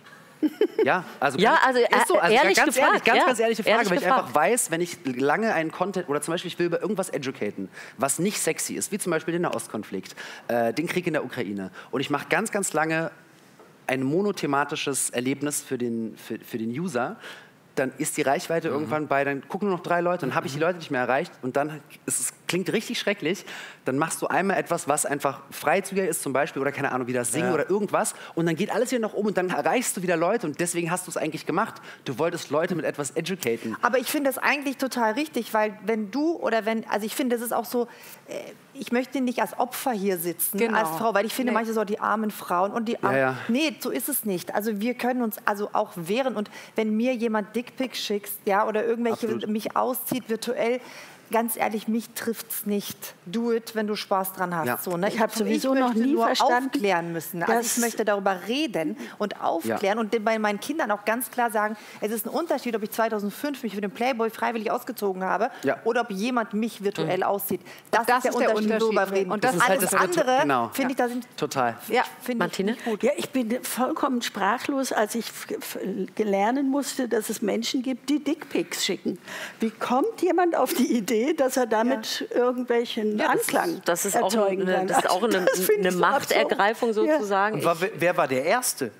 Ja, also, ist so. Also ehrlich ganz ehrliche Frage, weil ich einfach weiß, wenn ich lange einen Content, oder zum Beispiel ich will über irgendwas educaten, was nicht sexy ist, wie zum Beispiel den Nahostkonflikt, den Krieg in der Ukraine, und ich mache ganz, ganz lange ein monothematisches Erlebnis für den User, dann ist die Reichweite irgendwann dann gucken nur noch 3 Leute, dann habe ich die Leute nicht mehr erreicht und dann, klingt richtig schrecklich, dann machst du einmal etwas, was einfach freizügiger ist zum Beispiel, oder keine Ahnung, wie das Singen oder irgendwas, und dann geht alles wieder noch und dann erreichst du wieder Leute und deswegen hast du es eigentlich gemacht. Du wolltest Leute mit etwas educaten. Aber ich finde das eigentlich total richtig, weil also ich finde, das ist auch so, ich möchte nicht als Opfer hier sitzen, als Frau, weil ich finde manche so, die armen Frauen und die armen, nee, so ist es nicht. Also wir können uns also auch wehren, und wenn mir jemand Dickpics schickt, oder irgendwelche mich auszieht virtuell, ganz ehrlich, mich trifft's nicht. Do it, wenn du Spaß dran hast. Ja. So, ne? Ich habe sowieso noch nie verstanden, aufklären müssen. Also ich möchte darüber reden und aufklären und bei meinen Kindern auch ganz klar sagen, es ist ein Unterschied, ob ich 2005 mich für den Playboy freiwillig ausgezogen habe oder ob jemand mich virtuell aussieht. Das ist der Unterschied, worüber reden. Und das alles andere, finde ich, da sind... Total. Ja, Martine? Gut. Ja, ich bin vollkommen sprachlos, als ich lernen musste, dass es Menschen gibt, die Dickpics schicken. Wie kommt jemand auf die Idee, dass er damit irgendwelchen Anklang erzeugen kann? Das ist auch eine Machtergreifung sozusagen. Und wer war der Erste?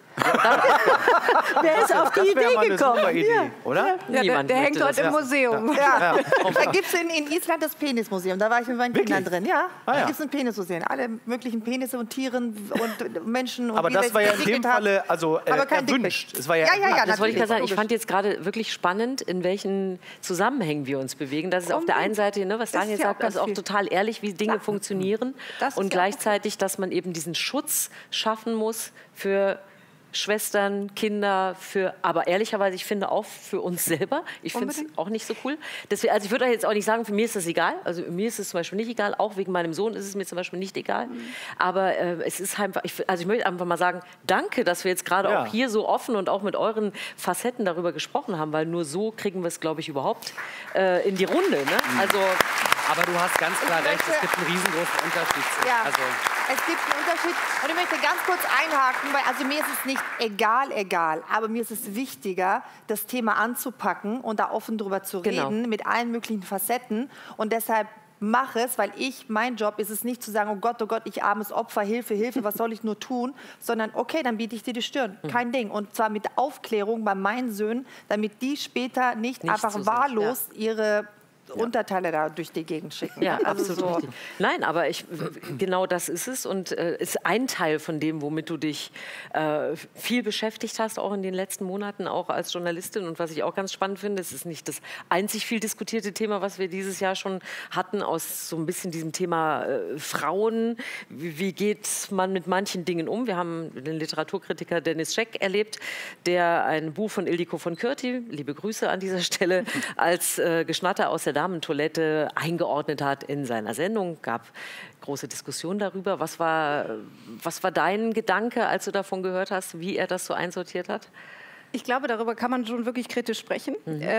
Wer ist auf die Idee gekommen? Idee, oder? Ja, der hängt dort im Museum. Ja. Da gibt es in Island das Penismuseum. Da war ich mit meinen Kindern drin. Ja, da gibt es ein Penismuseum. Alle möglichen Penisse und Tieren und Menschen. Und aber das war ja in dem Falle erwünscht. Es war ja, das wollte ich gerade sagen. Ich fand jetzt gerade wirklich spannend, in welchen Zusammenhängen wir uns bewegen. Das ist auf der einen Seite, was Daniel sagt, also auch total ehrlich, wie Dinge funktionieren. Und gleichzeitig, dass man eben diesen Schutz schaffen muss für Schwestern, Kinder, aber ehrlicherweise, ich finde auch für uns selber. Ich finde es auch nicht so cool. Deswegen, also ich würde jetzt auch nicht sagen, für mich ist das egal. Also mir ist es zum Beispiel nicht egal. Auch wegen meinem Sohn ist es mir zum Beispiel nicht egal. Aber es ist einfach, ich möchte einfach mal sagen, danke, dass wir jetzt gerade auch hier so offen und auch mit euren Facetten darüber gesprochen haben, weil nur so kriegen wir es, glaube ich, überhaupt in die Runde. Ne? Also, aber du hast ganz klar recht, es gibt einen riesengroßen Unterschied. Ja, also es gibt einen Unterschied. Und ich möchte ganz kurz einhaken, weil also mir ist es nicht egal, aber mir ist es wichtiger, das Thema anzupacken und da offen drüber zu reden, mit allen möglichen Facetten. Und deshalb mache es, weil mein Job ist es nicht zu sagen, oh Gott, ich armes Opfer, Hilfe, was soll ich nur tun? Sondern okay, dann biete ich dir die Stirn, kein Ding. Und zwar mit Aufklärung bei meinen Söhnen, damit die später nicht einfach wahllos ihre Unterteile da durch die Gegend schicken. Ja, also absolut richtig. Nein, aber genau das ist es und ist ein Teil von dem, womit du dich viel beschäftigt hast, auch in den letzten Monaten, auch als Journalistin. Und was ich auch ganz spannend finde, es ist nicht das einzig viel diskutierte Thema, was wir dieses Jahr schon hatten, aus so ein bisschen diesem Thema Frauen. Wie geht man mit manchen Dingen um? Wir haben den Literaturkritiker Dennis Scheck erlebt, der ein Buch von Ildiko von Kürti, liebe Grüße an dieser Stelle, als Geschnatter aus der Damentoilette eingeordnet hat in seiner Sendung. Gab große Diskussion darüber. Was war dein Gedanke, als du davon gehört hast, wie er das so einsortiert hat? Ich glaube, darüber kann man schon wirklich kritisch sprechen.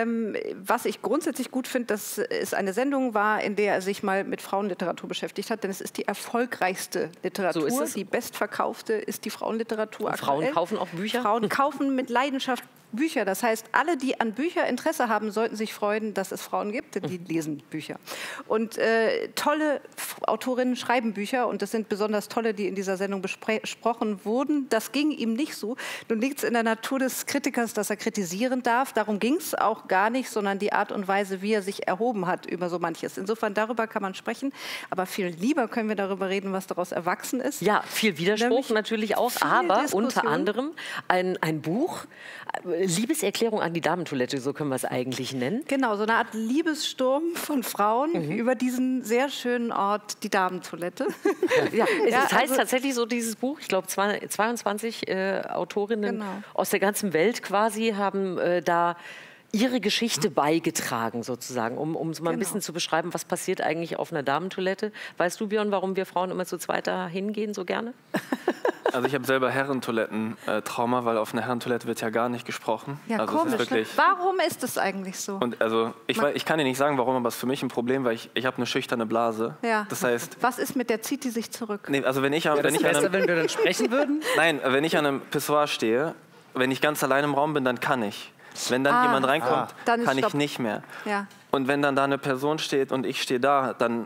Was ich grundsätzlich gut finde, dass es eine Sendung war, in der er sich mal mit Frauenliteratur beschäftigt hat, denn es ist die erfolgreichste Literatur. So ist es. Die bestverkaufte ist die Frauenliteratur. Frauen kaufen auch Bücher? Frauen kaufen mit Leidenschaft Bücher. Das heißt, alle, die an Bücher Interesse haben, sollten sich freuen, dass es Frauen gibt, denn die lesen Bücher. Und tolle Autorinnen schreiben Bücher und das sind besonders tolle, die in dieser Sendung besprochen wurden. Das ging ihm nicht so. Nun liegt es in der Natur des Kritikers, dass er kritisieren darf. Darum ging es auch gar nicht, sondern die Art und Weise, wie er sich erhoben hat über so manches. Insofern, darüber kann man sprechen. Aber viel lieber können wir darüber reden, was daraus erwachsen ist. Ja, viel Widerspruch natürlich auch, aber unter anderem ein Buch, Liebeserklärung an die Damentoilette, so können wir es eigentlich nennen. Genau, so eine Art Liebessturm von Frauen über diesen sehr schönen Ort, die Damentoilette. Ja, es heißt tatsächlich so, dieses Buch, ich glaube 22 Autorinnen aus der ganzen Welt quasi haben da ihre Geschichte beigetragen, sozusagen, um so mal ein bisschen zu beschreiben, was passiert eigentlich auf einer Damentoilette. Weißt du, Björn, warum wir Frauen immer zu zweit da hingehen, so gerne? Also ich habe selber Herrentoiletten-Trauma, weil auf einer Herrentoilette wird ja gar nicht gesprochen. Ja, also komisch. es ist wirklich Warum ist das eigentlich so? und also ich kann dir nicht sagen, warum, aber es ist für mich ein Problem, weil ich habe eine schüchterne Blase. Ja. Das heißt, was ist mit der, zieht die sich zurück? nee, also wenn ich an Wenn wir dann sprechen würden? Nein, wenn ich an einem Pissoir stehe, wenn ich ganz allein im Raum bin, dann kann ich. Wenn dann jemand reinkommt, dann ist kann ich Stopp. nicht mehr. Ja. Und wenn dann da eine Person steht und ich stehe da, dann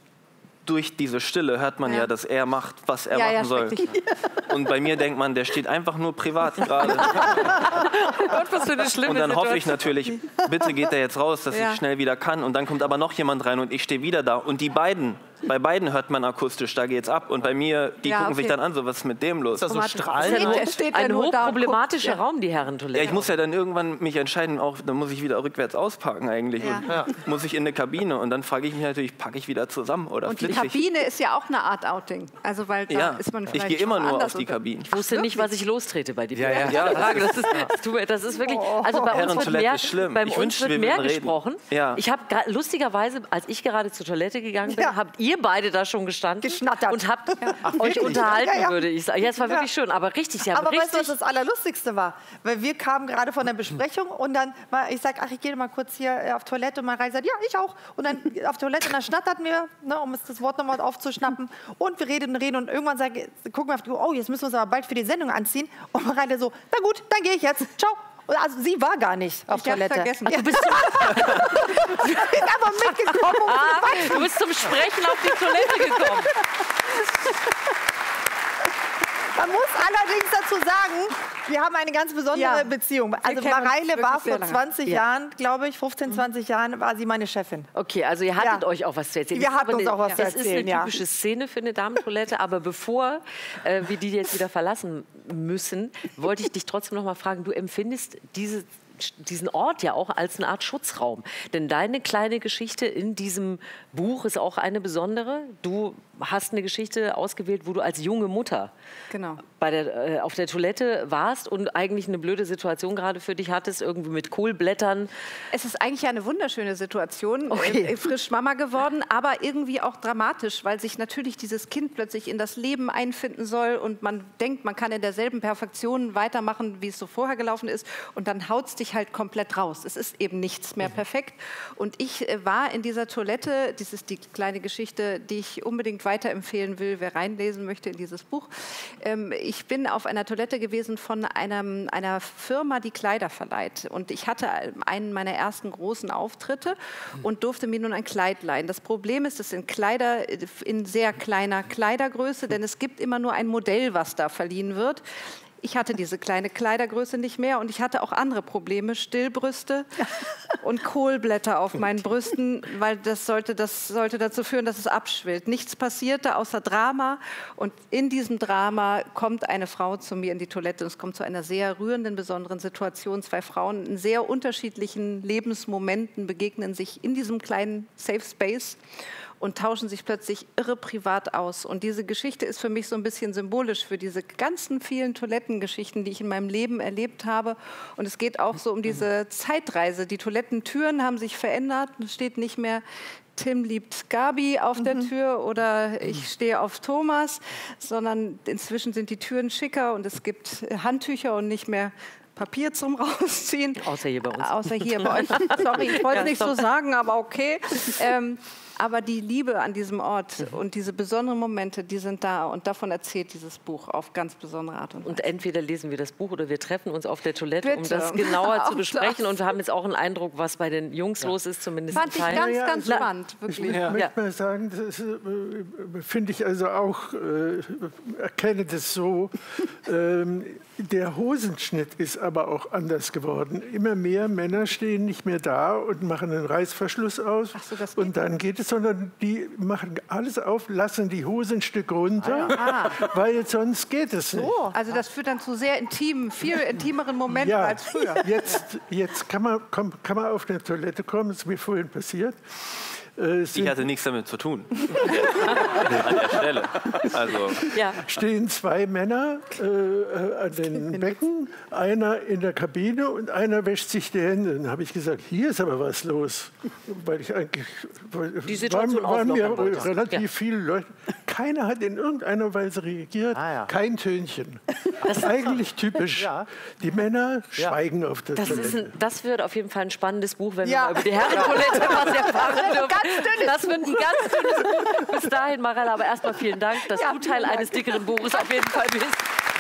durch diese Stille hört man ja, dass er macht, was er machen soll. Und bei mir denkt man, der steht einfach nur privat gerade. Gott, was für eine schlimme Und dann hoffe ich Situation. natürlich, bitte geht er jetzt raus, dass ich schnell wieder kann. Und dann kommt aber noch jemand rein und ich stehe wieder da. Und bei beiden hört man akustisch, da geht's ab. Und bei mir, die gucken sich dann an, so was ist mit dem los? Ist das so Strahlen? Ein hochproblematischer Raum, die Herrentoilette. Ja, ich muss ja dann irgendwann mich entscheiden, auch, dann muss ich wieder rückwärts ausparken eigentlich. Und muss ich in eine Kabine. Und dann frage ich mich natürlich, packe ich wieder zusammen oder Und die flitze ich? Kabine ist ja auch eine Art Outing. Also, weil da ist man vielleicht ich gehe immer schon nur anders auf die Kabine. Ich wusste nicht, was ich lostrete bei dir. Ja, Das ist wirklich. Also bei uns wird mehr, ist schlimm. bei Ich uns wünschte, wird wir mehr würden reden. gesprochen. Ja. Ich habe lustigerweise, als ich gerade zur Toilette gegangen bin, habt ihr beide da schon gestanden Geschnattert. und habt euch unterhalten, würde ich sagen. Ja, es war wirklich schön, aber richtig. Sie haben Aber weißt du, richtig. was das Allerlustigste war? Weil wir kamen gerade von der Besprechung und dann war, ich sag, ach, ich gehe mal kurz hier auf Toilette und Mareile sagt, ja, ich auch. Und dann auf Toilette und dann schnatterten wir, ne, um es das Wort nochmal aufzuschnappen. Und wir reden und irgendwann gucken wir auf die Uhr, oh, jetzt müssen wir uns aber bald für die Sendung anziehen. Und Mareile so, na gut, dann gehe ich jetzt. Ciao. Und also sie war gar nicht auf Toilette. Vergessen. Ach, du bist Ich bin aber mitgekommen. du bist zum Sprechen auf die Toilette gekommen. Man muss allerdings dazu sagen, wir haben eine ganz besondere Beziehung. Also kennen uns Mareile wirklich war sehr vor lange. 20 Jahren, glaube ich, 15, 20 Jahren, war sie meine Chefin. Okay, also ihr hattet euch auch was zu erzählen. Wir Das ist hatten aber uns auch was zu Das ist erzählen, eine typische Szene für eine Damentoilette, aber bevor wir die jetzt wieder verlassen müssen, wollte ich dich trotzdem noch mal fragen, du empfindest diesen Ort ja auch als eine Art Schutzraum. Denn deine kleine Geschichte in diesem Buch ist auch eine besondere. Du hast eine Geschichte ausgewählt, wo du als junge Mutter auf der Toilette warst und eigentlich eine blöde Situation gerade für dich hattest, irgendwie mit Kohlblättern. Es ist eigentlich eine wunderschöne Situation, frisch Mama geworden, aber irgendwie auch dramatisch, weil sich natürlich dieses Kind plötzlich in das Leben einfinden soll und man denkt, man kann in derselben Perfektion weitermachen, wie es so vorher gelaufen ist und dann haut es dich halt komplett raus. Es ist eben nichts mehr perfekt und ich war in dieser Toilette, das ist die kleine Geschichte, die ich unbedingt weiterempfehlen will, wer reinlesen möchte in dieses Buch. Ich bin auf einer Toilette gewesen von einer Firma, die Kleider verleiht. Und ich hatte einen meiner ersten großen Auftritte und durfte mir nun ein Kleid leihen. Das Problem ist, es sind Kleider in sehr kleiner Kleidergröße, denn es gibt immer nur ein Modell, was da verliehen wird. Ich hatte diese kleine Kleidergröße nicht mehr und ich hatte auch andere Probleme, Stillbrüste und Kohlblätter auf meinen Brüsten, weil das sollte dazu führen, dass es abschwillt. Nichts passierte außer Drama und in diesem Drama kommt eine Frau zu mir in die Toilette und es kommt zu einer sehr rührenden, besonderen Situation. 2 Frauen in sehr unterschiedlichen Lebensmomenten begegnen sich in diesem kleinen Safe Space und tauschen sich plötzlich irre privat aus. Und diese Geschichte ist für mich so ein bisschen symbolisch für diese ganzen vielen Toilettengeschichten, die ich in meinem Leben erlebt habe. Und es geht auch so um diese Zeitreise. Die Toilettentüren haben sich verändert. Es steht nicht mehr Tim liebt Gabi auf der Tür oder ich stehe auf Thomas, sondern inzwischen sind die Türen schicker und es gibt Handtücher und nicht mehr Papier zum Rausziehen. Außer hier bei uns. Außer hier bei euch. Sorry, ich wollte es nicht so sagen, aber okay. Aber die Liebe an diesem Ort und diese besonderen Momente, die sind da. Und davon erzählt dieses Buch auf ganz besondere Art und Weise. Und entweder lesen wir das Buch oder wir treffen uns auf der Toilette, um Bitte. das genauer zu Auch besprechen. das. Und wir haben jetzt auch einen Eindruck, was bei den Jungs los ist, zumindest Fand ich ganz spannend, Ich wirklich. möchte mal sagen, das finde ich also auch, erkenne das so, der Hosenschnitt ist aber auch anders geworden. Immer mehr Männer stehen nicht mehr da und machen einen Reißverschluss aus Ach so, das und dann geht es, sondern die machen alles auf, lassen die Hosen ein Stück runter, weil sonst geht es nicht. Also das führt dann zu sehr intimen, viel intimeren Momenten Ja, als früher. jetzt kann man auf eine Toilette kommen, das ist mir vorhin passiert. Ich hatte nichts damit zu tun. An der Stelle. Also, Stehen 2 Männer an den Becken, einer in der Kabine und einer wäscht sich die Hände. Dann habe ich gesagt, hier ist aber was los. Weil ich eigentlich, Die Situation waren mir auflockern wolltest. relativ viele Leute. Keiner hat in irgendeiner Weise reagiert, kein Tönchen. Eigentlich typisch. Die Männer schweigen auf der Toilette. Das wird auf jeden Fall ein spannendes Buch, wenn wir mal über die Herrentoilette was erfahren dürfen. Das wird ein ganz dünnes Buch. Bis dahin, Marella, aber erstmal vielen Dank, dass du Teil eines dickeren Buches auf jeden Fall bist.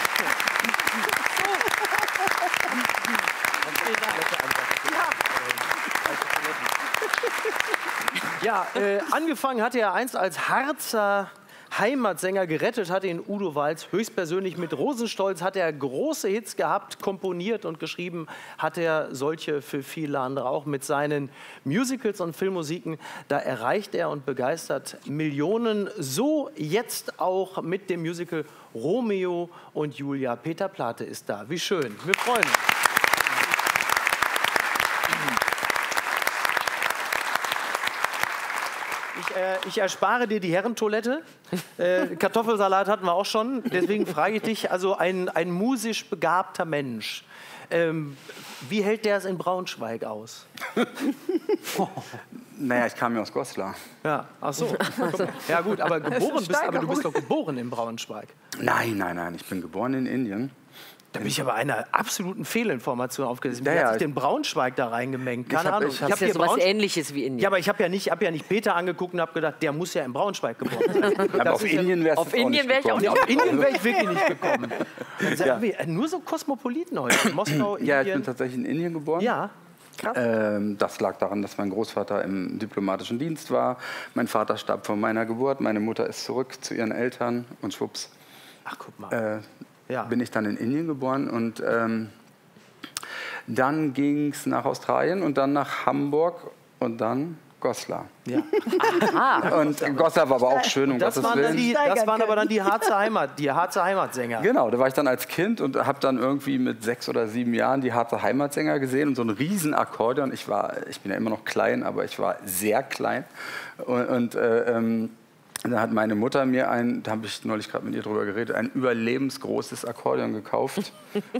Ja, angefangen hatte er einst als Harzer Heimatsänger, gerettet hat ihn Udo Walz höchstpersönlich. Mit Rosenstolz hat er große Hits gehabt, komponiert und geschrieben hat er solche für viele andere auch. Mit seinen Musicals und Filmmusiken, da erreicht er und begeistert Millionen. So jetzt auch mit dem Musical Romeo und Julia. Peter Plate ist da. Wie schön. Wir freuen uns. Ich erspare dir die Herrentoilette. Kartoffelsalat hatten wir auch schon. Deswegen frage ich dich, also ein musisch begabter Mensch, wie hält der es in Braunschweig aus? Naja, ich kam ja aus Goslar. Ja, ach so. Ja gut, aber du bist doch geboren in Braunschweig. Nein, ich bin geboren in Indien. Da bin ich aber einer absoluten Fehlinformation aufgesetzt. Wie Ja, hat ja. sich den Braunschweig da reingemengt? Keine Ahnung. Das ist ja sowas Ähnliches wie Indien. Ja, aber ich habe ja nicht Peter angeguckt und habe gedacht, der muss ja in Braunschweig geboren sein. Aber auf Indien wär's Auf Indien wäre ich auch nicht. Auf Indien wäre ich wirklich nicht gekommen. Nur so Kosmopoliten heute. Moskau, Indien. Ja, ich bin tatsächlich in Indien geboren. Ja. Das lag daran, dass mein Großvater im diplomatischen Dienst war. Mein Vater starb vor meiner Geburt. Meine Mutter ist zurück zu ihren Eltern und schwupps. Ach, guck mal. Bin ich dann in Indien geboren und dann ging es nach Australien und dann nach Hamburg und dann Goslar. Ja. Und Goslar war aber auch schön, um Gottes Willen. Das waren aber dann die Harzer Heimatsänger. Genau, da war ich dann als Kind und habe dann irgendwie mit 6 oder 7 Jahren die Harzer Heimatsänger gesehen und so ein riesen Akkordeon. Ich bin ja immer noch klein, aber ich war sehr klein. Und da hat meine Mutter mir da habe ich neulich gerade mit ihr drüber geredet, ein überlebensgroßes Akkordeon gekauft.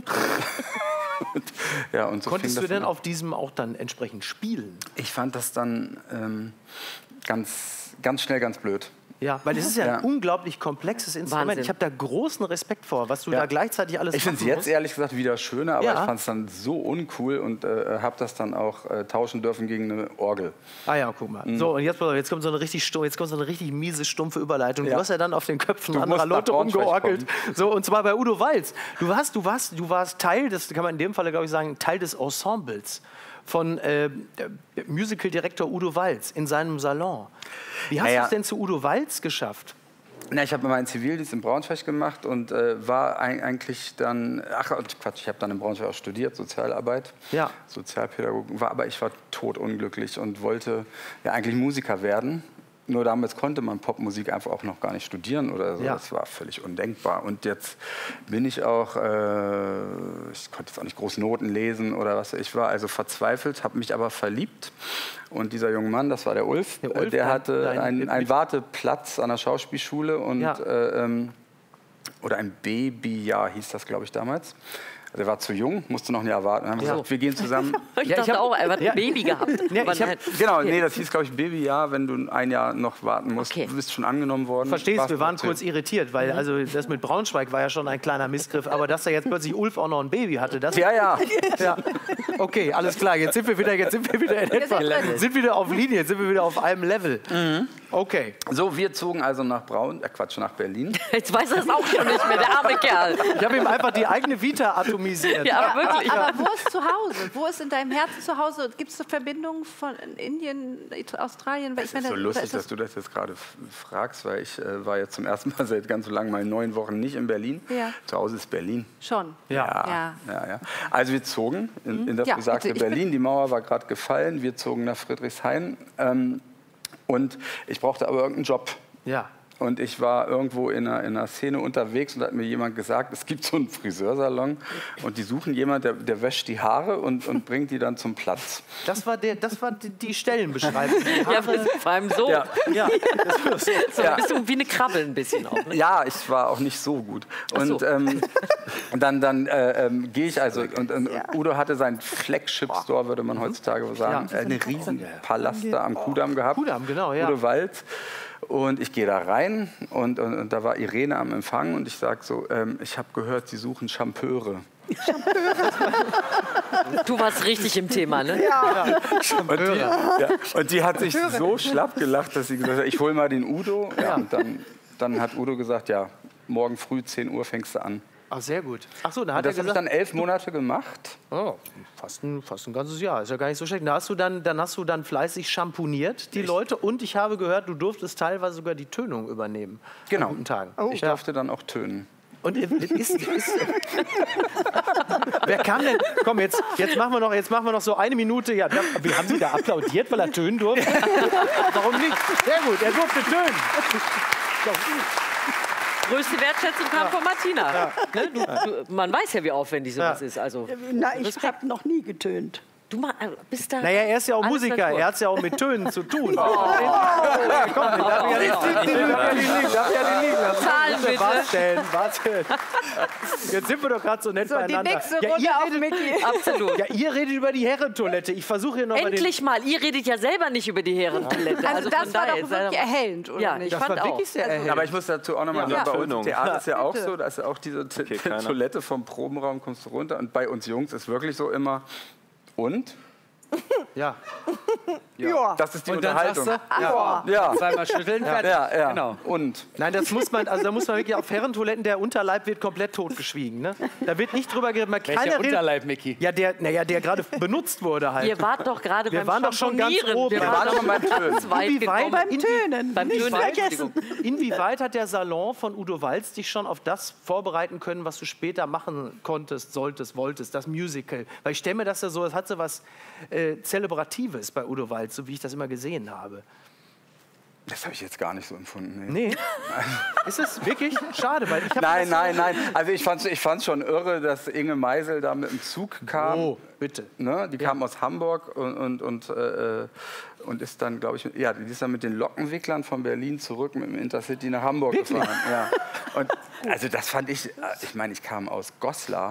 und so Konntest fing du das denn an. auf diesem auch dann entsprechend spielen? Ich fand das dann ganz schnell ganz blöd. Ja, weil es ist ja ein unglaublich komplexes Instrument. Wahnsinn. Ich habe da großen Respekt vor, was du da gleichzeitig alles Ich finde es machen jetzt musst. ehrlich gesagt wieder schöner, aber Ja. ich fand es dann so uncool und habe das dann auch tauschen dürfen gegen eine Orgel. Ah ja, guck mal. So, und jetzt kommt so eine richtig miese, stumpfe Überleitung. Ja. Du hast ja dann auf den Köpfen Du anderer musst nach Leute Braunschweig rumgeorgelt. So, und zwar bei Udo Walz. Du warst Teil, das kann man in dem Falle, glaube ich, sagen, Teil des Ensembles von Musical-Direktor Udo Walz in seinem Salon. Wie hast du es denn zu Udo Walz geschafft? Na, ich habe meinen Zivildienst in Braunschweig gemacht und war eigentlich dann, ich habe dann in Braunschweig auch studiert, Sozialarbeit, Sozialpädagogik, aber ich war totunglücklich und wollte ja eigentlich Musiker werden. Nur damals konnte man Popmusik einfach auch noch gar nicht studieren oder so. Das war völlig undenkbar. Und jetzt bin ich auch, ich konnte jetzt auch nicht groß Noten lesen oder was. Ich war also verzweifelt, habe mich aber verliebt. Und dieser junge Mann, das war der Ulf, der hatte einen Warteplatz an der Schauspielschule und, oder ein Babyjahr hieß das, glaube ich, damals. Der war zu jung, musste noch ein Jahr warten. Dann haben wir gesagt, wir gehen zusammen. Ich dachte auch, er hat ein Baby gehabt. Genau, nee, das hieß, glaube ich, Babyjahr, wenn du ein Jahr noch warten musst. Du bist schon angenommen worden. Verstehst, wir waren kurz irritiert, weil also das mit Braunschweig war ja schon ein kleiner Missgriff, aber dass da jetzt plötzlich Ulf auch noch ein Baby hatte, das... Ja. Okay, alles klar, jetzt sind wir wieder in etwa, sind wieder auf Linie, jetzt sind wir wieder auf einem Level. Okay. So, wir zogen also nach nach Berlin. Jetzt weiß er es auch schon nicht mehr, der arme Kerl. Ich habe ihm einfach die eigene Vita atomisiert. Ja, aber wirklich. Aber wo ist zu Hause? Wo ist in deinem Herzen zu Hause? Gibt es Verbindungen von Indien, Australien? Es ist so lustig, dass du das jetzt gerade fragst, weil ich war jetzt zum ersten Mal seit ganz so lang mal 9 Wochen nicht in Berlin. Ja. Zu Hause ist Berlin. Schon? Ja. Also wir zogen in das besagte Berlin. Die Mauer war gerade gefallen. Wir zogen nach Friedrichshain. Und ich brauchte aber irgendeinen Job. Ja. Und ich war irgendwo in einer Szene unterwegs und da hat mir jemand gesagt, es gibt so einen Friseursalon und die suchen jemanden, der wäscht die Haare und bringt die dann zum Platz. Das war die Stellenbeschreibung. Ja, vor allem so. Ja. So ein bisschen wie eine Krabbe ein bisschen auch. Ne? Ja, ich war auch nicht so gut. Und dann gehe ich also und Udo hatte seinen Flagship-Store, würde man heutzutage sagen, einen riesen Palast da am Kudamm gehabt. Kudamm, genau, ja. Udo Walz. Und ich gehe da rein und da war Irene am Empfang und ich sage so, ich habe gehört, Sie suchen Champeure. Du warst richtig im Thema, ne? Ja. Und die hat sich so schlapp gelacht, dass sie gesagt hat, ich hole mal den Udo. Ja, und dann hat Udo gesagt, ja, morgen früh 10 Uhr fängst du an. Ach, sehr gut. Ach so, dann hat das habe ich dann 11 Monate gemacht. Oh, fast ein ganzes Jahr. Ist ja gar nicht so schlecht. Dann hast du dann fleißig schamponiert, die Leute. Und ich habe gehört, du durftest teilweise sogar die Tönung übernehmen. Genau. An guten Tagen. Ich durfte dann auch tönen. Und wer kam denn? Komm, jetzt machen wir noch so 1 Minute. Ja, wie haben Sie da applaudiert, weil er tönen durfte? Warum nicht? Sehr gut, er durfte tönen. Größte Wertschätzung kam von Martina. Ja. Ne? Man weiß ja, wie aufwendig sowas ist. Also, na, ich habe noch nie getönt. Du bist da. Naja, er ist ja auch Musiker, er hat es ja auch mit Tönen zu tun. Komm, darf ja nicht liegen lassen. Zahlen bitte. Warte. Jetzt sind wir doch gerade so nett beieinander. Die nächste Runde auf Micky. Absolut. Ja, ihr redet über die Herrentoilette. Ich versuche hier noch Endlich mal, ihr redet ja selber nicht über die Herrentoilette. Also das war doch wirklich erhellend, oder nicht? Das war wirklich sehr erhellend. Aber ich muss dazu auch noch mal sagen, bei uns im Theater ist ja auch so, da ist ja auch diese Toilette vom Probenraum, kommst du runter. Und bei uns Jungs ist wirklich so immer... Und? Ja. Das ist die Unterhaltung. Zweimal schütteln, fertig. Ja. Genau. Und? Nein, da muss man wirklich auf Herrentoiletten, der Unterleib wird komplett totgeschwiegen. Ne? Da wird nicht drüber geredet. Welcher Unterleib, Micky? Ja, der gerade benutzt wurde halt. Ihr wart doch gerade beim waren doch schon ganz oben. Wir waren doch beim Tönen. Beim Tönen. Inwieweit hat der Salon von Udo Walz dich schon auf das vorbereiten können, was du später machen konntest, solltest, wolltest, das Musical? Weil ich stelle mir das ja so, es hat so was Zelebratives bei Udo Walz, so wie ich das immer gesehen habe. Das habe ich jetzt gar nicht so empfunden. Nee. Ist es wirklich schade? Weil ich nein. Also ich fand's schon irre, dass Inge Meisel da mit dem Zug kam. Oh, bitte. Ne? Die kam aus Hamburg und ist dann, glaube ich, die ist dann mit den Lockenwicklern von Berlin zurück mit dem Intercity nach Hamburg gefahren. Ja. Und also das fand ich meine, ich kam aus Goslar.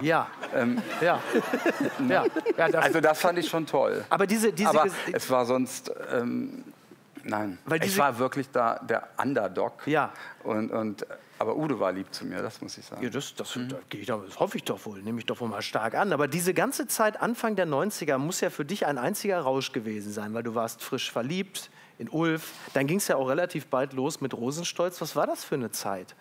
Also das fand ich schon toll. Aber aber es war sonst... Nein, ich war wirklich da der Underdog. Ja. Aber Udo war lieb zu mir, das muss ich sagen. Ja, das hoffe ich doch wohl, nehme ich doch wohl mal stark an. Aber diese ganze Zeit, Anfang der 90er, muss ja für dich ein einziger Rausch gewesen sein, weil du warst frisch verliebt in Ulf. Dann ging es ja auch relativ bald los mit Rosenstolz. Was war das für eine Zeit?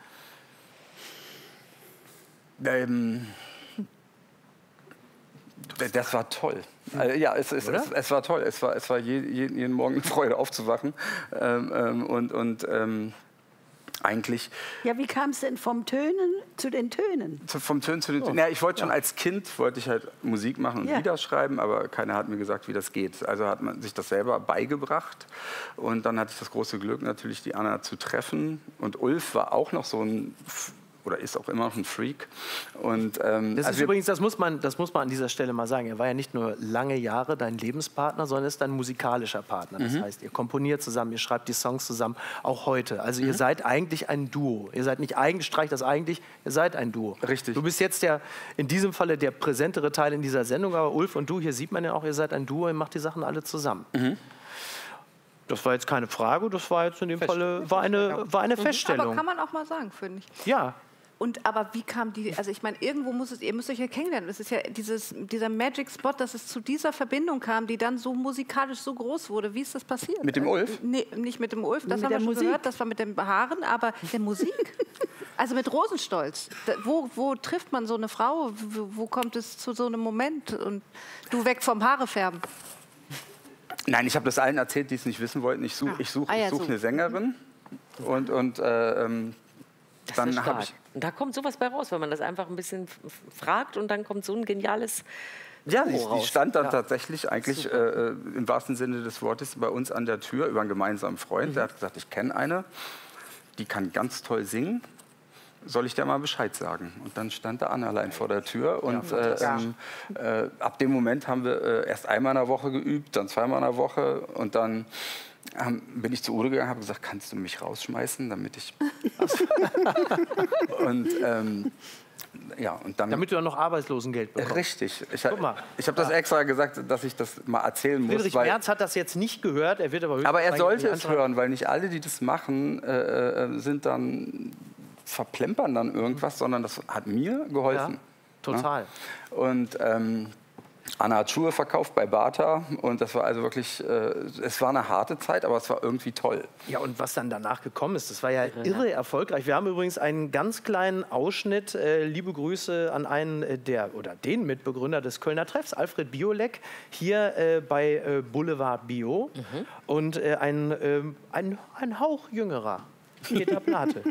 Das war toll. Also, ja, es war toll. Es war jeden Morgen eine Freude aufzuwachen. eigentlich... Ja, wie kam es denn vom Tönen zu den Tönen? Vom Tönen zu den Tönen. Ja, ich wollte schon als Kind halt Musik machen und Lieder schreiben, aber keiner hat mir gesagt, wie das geht. Also hat man sich das selber beigebracht. Und dann hatte ich das große Glück, natürlich die Anna zu treffen. Und Ulf war auch noch so ein... oder ist auch immer noch ein Freak. Und, das ist übrigens, das muss man an dieser Stelle mal sagen, er war ja nicht nur lange Jahre dein Lebenspartner, sondern ist dein musikalischer Partner. Das heißt, ihr komponiert zusammen, ihr schreibt die Songs zusammen, auch heute. Also ihr seid eigentlich ein Duo. Ihr seid nicht streich das eigentlich, ihr seid ein Duo. Richtig. Du bist jetzt in diesem Falle der präsentere Teil in dieser Sendung, aber Ulf und du, hier sieht man ja auch, ihr seid ein Duo, ihr macht die Sachen alle zusammen. Das war jetzt keine Frage, das war jetzt in dem Falle war eine Feststellung. Aber kann man auch mal sagen, finde ich. Ja. Aber wie kam die, also ich meine, irgendwo ihr müsst euch ja kennenlernen. Das ist ja dieser Magic Spot, dass es zu dieser Verbindung kam, die dann so musikalisch so groß wurde. Wie ist das passiert? Mit dem Ulf? Nee, nicht mit dem Ulf, das haben wir schon gehört, das war mit den Haaren, aber der Musik. Also mit Rosenstolz. Wo trifft man so eine Frau? Wo kommt es zu so einem Moment? Und du weg vom Haarefärben. Nein, ich habe das allen erzählt, die es nicht wissen wollten. Ich suche eine Sängerin und dann habe ich... Und da kommt sowas bei raus, wenn man das einfach ein bisschen fragt und dann kommt so ein geniales... Ja, die stand dann tatsächlich eigentlich im wahrsten Sinne des Wortes bei uns an der Tür über einen gemeinsamen Freund. Der hat gesagt, ich kenne eine, die kann ganz toll singen. Soll ich dir mal Bescheid sagen? Und dann stand da Anna allein vor der Tür. Und ab dem Moment haben wir erst einmal in der Woche geübt, dann zweimal in der Woche. Und dann bin ich zu Udo gegangen und habe gesagt, kannst du mich rausschmeißen, damit ich... und dann... Damit du dann noch Arbeitslosengeld bekommst. Richtig. Ich habe das extra gesagt, dass ich das mal erzählen muss. Friedrich Merz hat das jetzt nicht gehört, er wird aber er sollte es hören, weil nicht alle, die das machen, verplempern dann irgendwas, sondern das hat mir geholfen. Ja, total. Ja? Und Anna hat Schuhe verkauft bei Bata und das war also wirklich, es war eine harte Zeit, aber es war irgendwie toll. Ja, und was dann danach gekommen ist, das war ja irre erfolgreich. Wir haben übrigens einen ganz kleinen Ausschnitt, liebe Grüße an einen den Mitbegründer des Kölner Treffs, Alfred Biolek, hier bei Boulevard Bio und ein Hauch jüngerer, Peter Plate.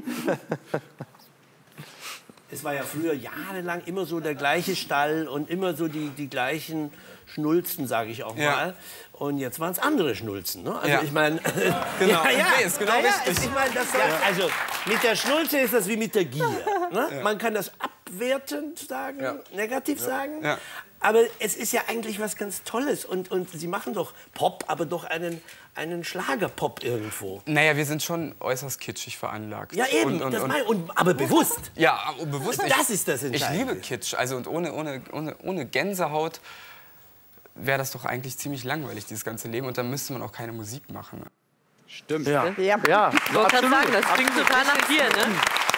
Es war ja früher jahrelang immer so der gleiche Stall und immer so die gleichen Schnulzen, sage ich auch mal. Und jetzt waren es andere Schnulzen. Ne? Also ich meine... Genau, ist genau richtig. Ich mein, also mit der Schnulze ist das wie mit der Gier. Ne? Man kann das abwertend sagen, negativ sagen. Ja. Aber es ist ja eigentlich was ganz Tolles. Und Sie machen doch Pop, aber doch einen Schlagerpop irgendwo. Naja, wir sind schon äußerst kitschig veranlagt. Ja, eben. Aber bewusst. Ja, bewusst. Das ist das Entscheidende. Ich liebe Kitsch. Also, und ohne Gänsehaut wäre das doch eigentlich ziemlich langweilig, dieses ganze Leben. Und dann müsste man auch keine Musik machen. Stimmt. Ja. Ich wollte gerade sagen, das klingt total nach dir, ne?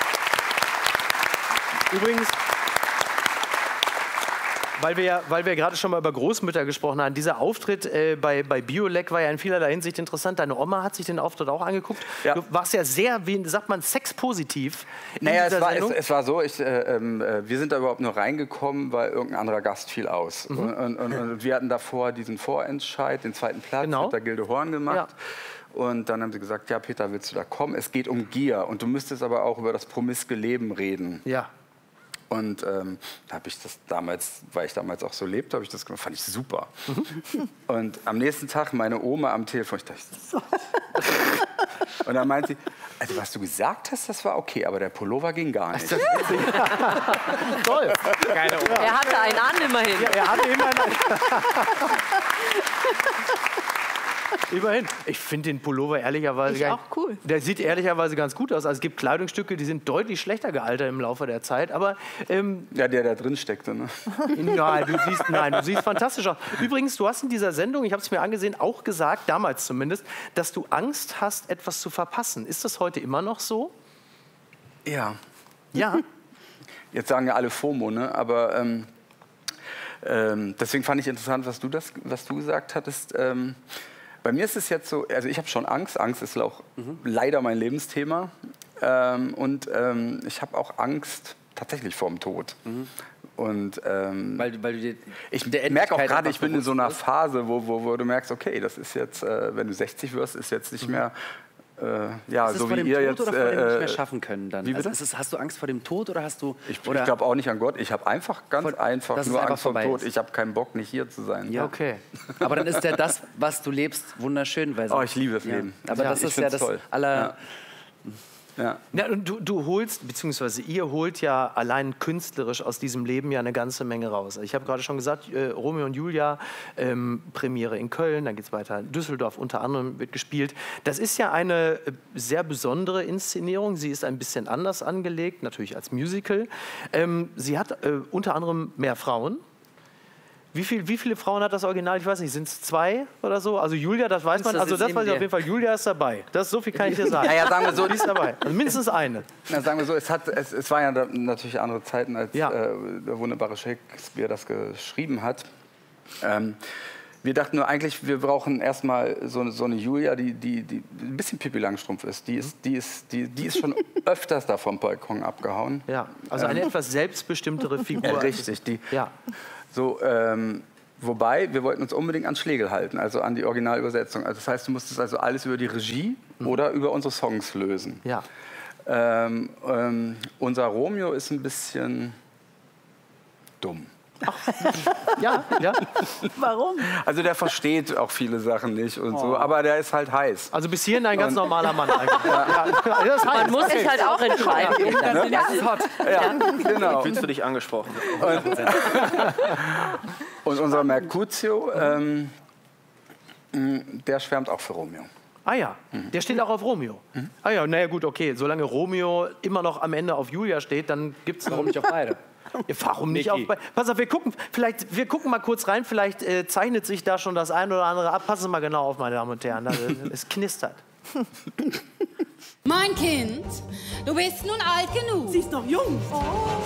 Übrigens, weil wir gerade schon mal über Großmütter gesprochen haben, dieser Auftritt bei Biolek war ja in vielerlei Hinsicht interessant. Deine Oma hat sich den Auftritt auch angeguckt. Ja. Du warst ja sehr, wie sagt man, sexpositiv. Naja, es war so, wir sind da überhaupt nur reingekommen, weil irgendein anderer Gast fiel aus. Und wir hatten davor diesen Vorentscheid, den zweiten Platz mit der Gilde Horn gemacht. Ja. Und dann haben sie gesagt, ja Peter, willst du da kommen? Es geht um Gier und du müsstest aber auch über das promiske Leben reden. Ja. Und da habe ich das damals, weil ich damals auch so lebte, habe ich das gemacht, fand ich super. Und am nächsten Tag meine Oma am Telefon, ich dachte, und dann meint sie, also was du gesagt hast, das war okay, aber der Pullover ging gar nicht. Toll. Geile Oma. Er hatte einen an immerhin. Ja, er hatte immerhin einen. Immerhin. Ich finde den Pullover ehrlicherweise cool. Der sieht ehrlicherweise ganz gut aus. Also es gibt Kleidungsstücke, die sind deutlich schlechter gealtert im Laufe der Zeit. Aber ja, der da drin steckte. Ne? Ja, du siehst fantastisch aus. Übrigens, du hast in dieser Sendung, ich habe es mir angesehen, auch gesagt, damals zumindest, dass du Angst hast, etwas zu verpassen. Ist das heute immer noch so? Ja. Ja. Jetzt sagen ja alle FOMO, ne? Aber deswegen fand ich interessant, was du gesagt hattest. Bei mir ist es jetzt so, also ich habe schon Angst. Angst ist auch leider mein Lebensthema. Und ich habe auch Angst tatsächlich vorm Tod. Und ich merke auch gerade, ich bin in so einer Phase, wo du merkst, okay, das ist jetzt, wenn du 60 wirst, ist jetzt nicht mehr ja, ist es so vor wie dem ihr Tod jetzt. oder vor dem nicht mehr schaffen können dann? Wie bitte? Also hast du Angst vor dem Tod oder hast du... Ich glaube auch nicht an Gott. Ich habe einfach ganz einfach dass es nur einfach Angst vor dem vorbei Tod. ist. Ich habe keinen Bock, nicht hier zu sein. Ja, okay. Aber dann ist ja das, was du lebst, wunderschön. Weil Oh, ich liebe das Leben. Aber das ist ja das toll. Ja. Ja, und du holst, beziehungsweise ihr holt ja allein künstlerisch aus diesem Leben ja eine ganze Menge raus. Ich habe gerade schon gesagt, Romeo und Julia, Premiere in Köln, dann geht es weiter in Düsseldorf, unter anderem wird gespielt. Das ist ja eine sehr besondere Inszenierung. Sie ist ein bisschen anders angelegt, natürlich als Musical. Sie hat unter anderem mehr Frauen. Wie viele Frauen hat das Original? Ich weiß nicht, sind es 2 oder so? Also Julia, das weiß man. Also das weiß ich auf jeden Fall. Julia ist dabei. So viel kann ich dir sagen. Ja, sagen wir so, die ist dabei. Also mindestens eine. Na, sagen wir so, es war ja natürlich andere Zeiten, als der wunderbare Shakespeare das geschrieben hat. Wir dachten nur eigentlich, wir brauchen erstmal so eine Julia, die ein bisschen Pippi Langstrumpf ist. Die ist schon öfters da vom Balkon abgehauen. Ja, also eine etwas selbstbestimmtere Figur. Ja, richtig. So, wobei, wir wollten uns unbedingt an Schlegel halten, also an die Originalübersetzung. Also das heißt, du musstest also alles über die Regie oder über unsere Songs lösen. Ja. Unser Romeo ist ein bisschen dumm. Ja. Warum? Also der versteht auch viele Sachen nicht und so, aber der ist halt heiß. Also bis hierhin ein ganz normaler Mann eigentlich. Das heißt, Man muss sich halt auch entscheiden. Das ist hot. Ja, genau. Fühlst du dich angesprochen? Und unser Mercutio, der schwärmt auch für Romeo. Ah ja, der steht auch auf Romeo. Ah ja, naja gut, okay. Solange Romeo immer noch am Ende auf Julia steht, dann gibt es... Warum nicht auf beide? Ja, warum nicht auf beide? Pass auf, wir gucken mal kurz rein. Vielleicht zeichnet sich da schon das ein oder andere ab. Passen Sie mal genau auf, meine Damen und Herren. Es knistert. Mein Kind, du bist nun alt genug. Sie ist noch jung.